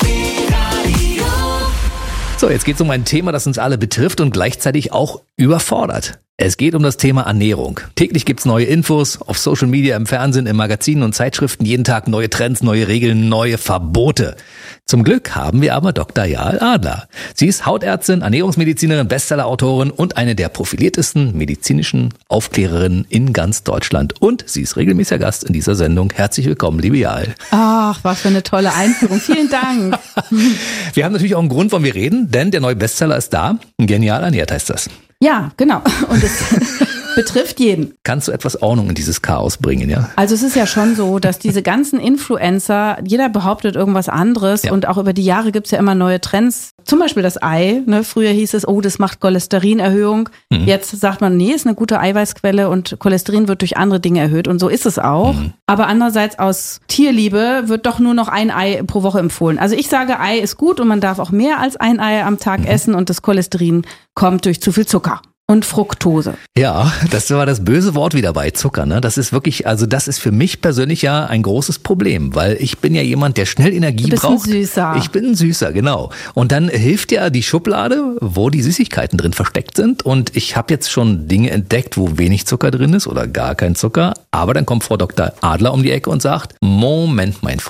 So, jetzt geht es um ein Thema, das uns alle betrifft und gleichzeitig auch überfordert. Es geht um das Thema Ernährung. Täglich gibt's neue Infos, auf Social Media, im Fernsehen, in Magazinen und Zeitschriften, jeden Tag neue Trends, neue Regeln, neue Verbote. Zum Glück haben wir aber Doktor Jael Adler. Sie ist Hautärztin, Ernährungsmedizinerin, Bestsellerautorin und eine der profiliertesten medizinischen Aufklärerinnen in ganz Deutschland. Und sie ist regelmäßiger Gast in dieser Sendung. Herzlich willkommen, liebe Jael. Ach, was für eine tolle Einführung. Vielen Dank. Wir haben natürlich auch einen Grund, warum wir reden, denn der neue Bestseller ist da. Genial ernährt heißt das. Ja, genau. Und es betrifft jeden. Kannst du etwas Ordnung in dieses Chaos bringen, ja? Also es ist ja schon so, dass diese ganzen Influencer, jeder behauptet irgendwas anderes ja. Und auch über die Jahre gibt's ja immer neue Trends. Zum Beispiel das Ei. Ne? Früher hieß es, oh, das macht Cholesterinerhöhung. Mhm. Jetzt sagt man, nee, ist eine gute Eiweißquelle und Cholesterin wird durch andere Dinge erhöht. Und so ist es auch. Mhm. Aber andererseits aus Tierliebe wird doch nur noch ein Ei pro Woche empfohlen. Also ich sage, Ei ist gut und man darf auch mehr als ein Ei am Tag mhm. essen und das Cholesterin kommt durch zu viel Zucker. Und Fructose. Ja, das war das böse Wort wieder bei Zucker, ne? Das ist wirklich, also das ist für mich persönlich ja ein großes Problem, weil ich bin ja jemand, der schnell Energie du bist braucht. Ein Süßer. Ich bin ein Süßer, genau. Und dann hilft ja die Schublade, wo die Süßigkeiten drin versteckt sind. Und ich habe jetzt schon Dinge entdeckt, wo wenig Zucker drin ist oder gar kein Zucker. Aber dann kommt Frau Doktor Adler um die Ecke und sagt, Moment, mein Freund.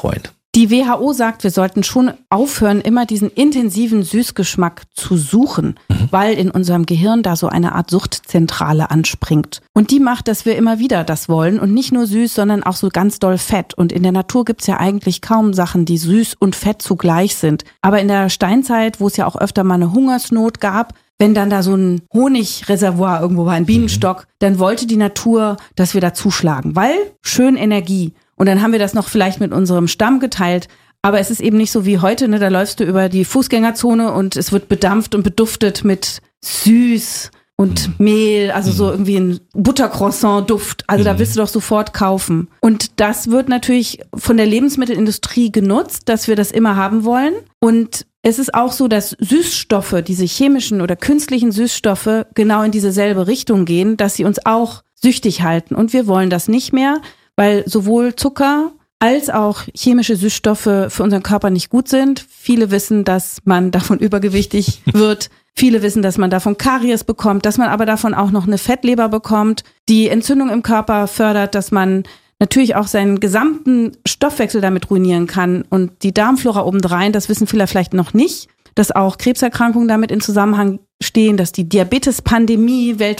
Die W H O sagt, wir sollten schon aufhören, immer diesen intensiven Süßgeschmack zu suchen, mhm. weil in unserem Gehirn da so eine Art Suchtzentrale anspringt. Und die macht, dass wir immer wieder das wollen und nicht nur süß, sondern auch so ganz doll fett. Und in der Natur gibt's ja eigentlich kaum Sachen, die süß und fett zugleich sind. Aber in der Steinzeit, wo es ja auch öfter mal eine Hungersnot gab, wenn dann da so ein Honigreservoir irgendwo war, ein Bienenstock, mhm. dann wollte die Natur, dass wir da zuschlagen, weil schön Energie. Und dann haben wir das noch vielleicht mit unserem Stamm geteilt. Aber es ist eben nicht so wie heute, ne? Da läufst du über die Fußgängerzone und es wird bedampft und beduftet mit süß und mhm. Mehl, also mhm. so irgendwie ein Buttercroissant-Duft. Also mhm. da willst du doch sofort kaufen. Und das wird natürlich von der Lebensmittelindustrie genutzt, dass wir das immer haben wollen. Und es ist auch so, dass Süßstoffe, diese chemischen oder künstlichen Süßstoffe, genau in diese selbe Richtung gehen, dass sie uns auch süchtig halten. Und wir wollen das nicht mehr, weil sowohl Zucker als auch chemische Süßstoffe für unseren Körper nicht gut sind. Viele wissen, dass man davon übergewichtig wird. Viele wissen, dass man davon Karies bekommt, dass man aber davon auch noch eine Fettleber bekommt, die Entzündung im Körper fördert, dass man natürlich auch seinen gesamten Stoffwechsel damit ruinieren kann. Und die Darmflora obendrein, das wissen viele vielleicht noch nicht, dass auch Krebserkrankungen damit in Zusammenhang stehen, dass die Diabetes-Pandemie weltweit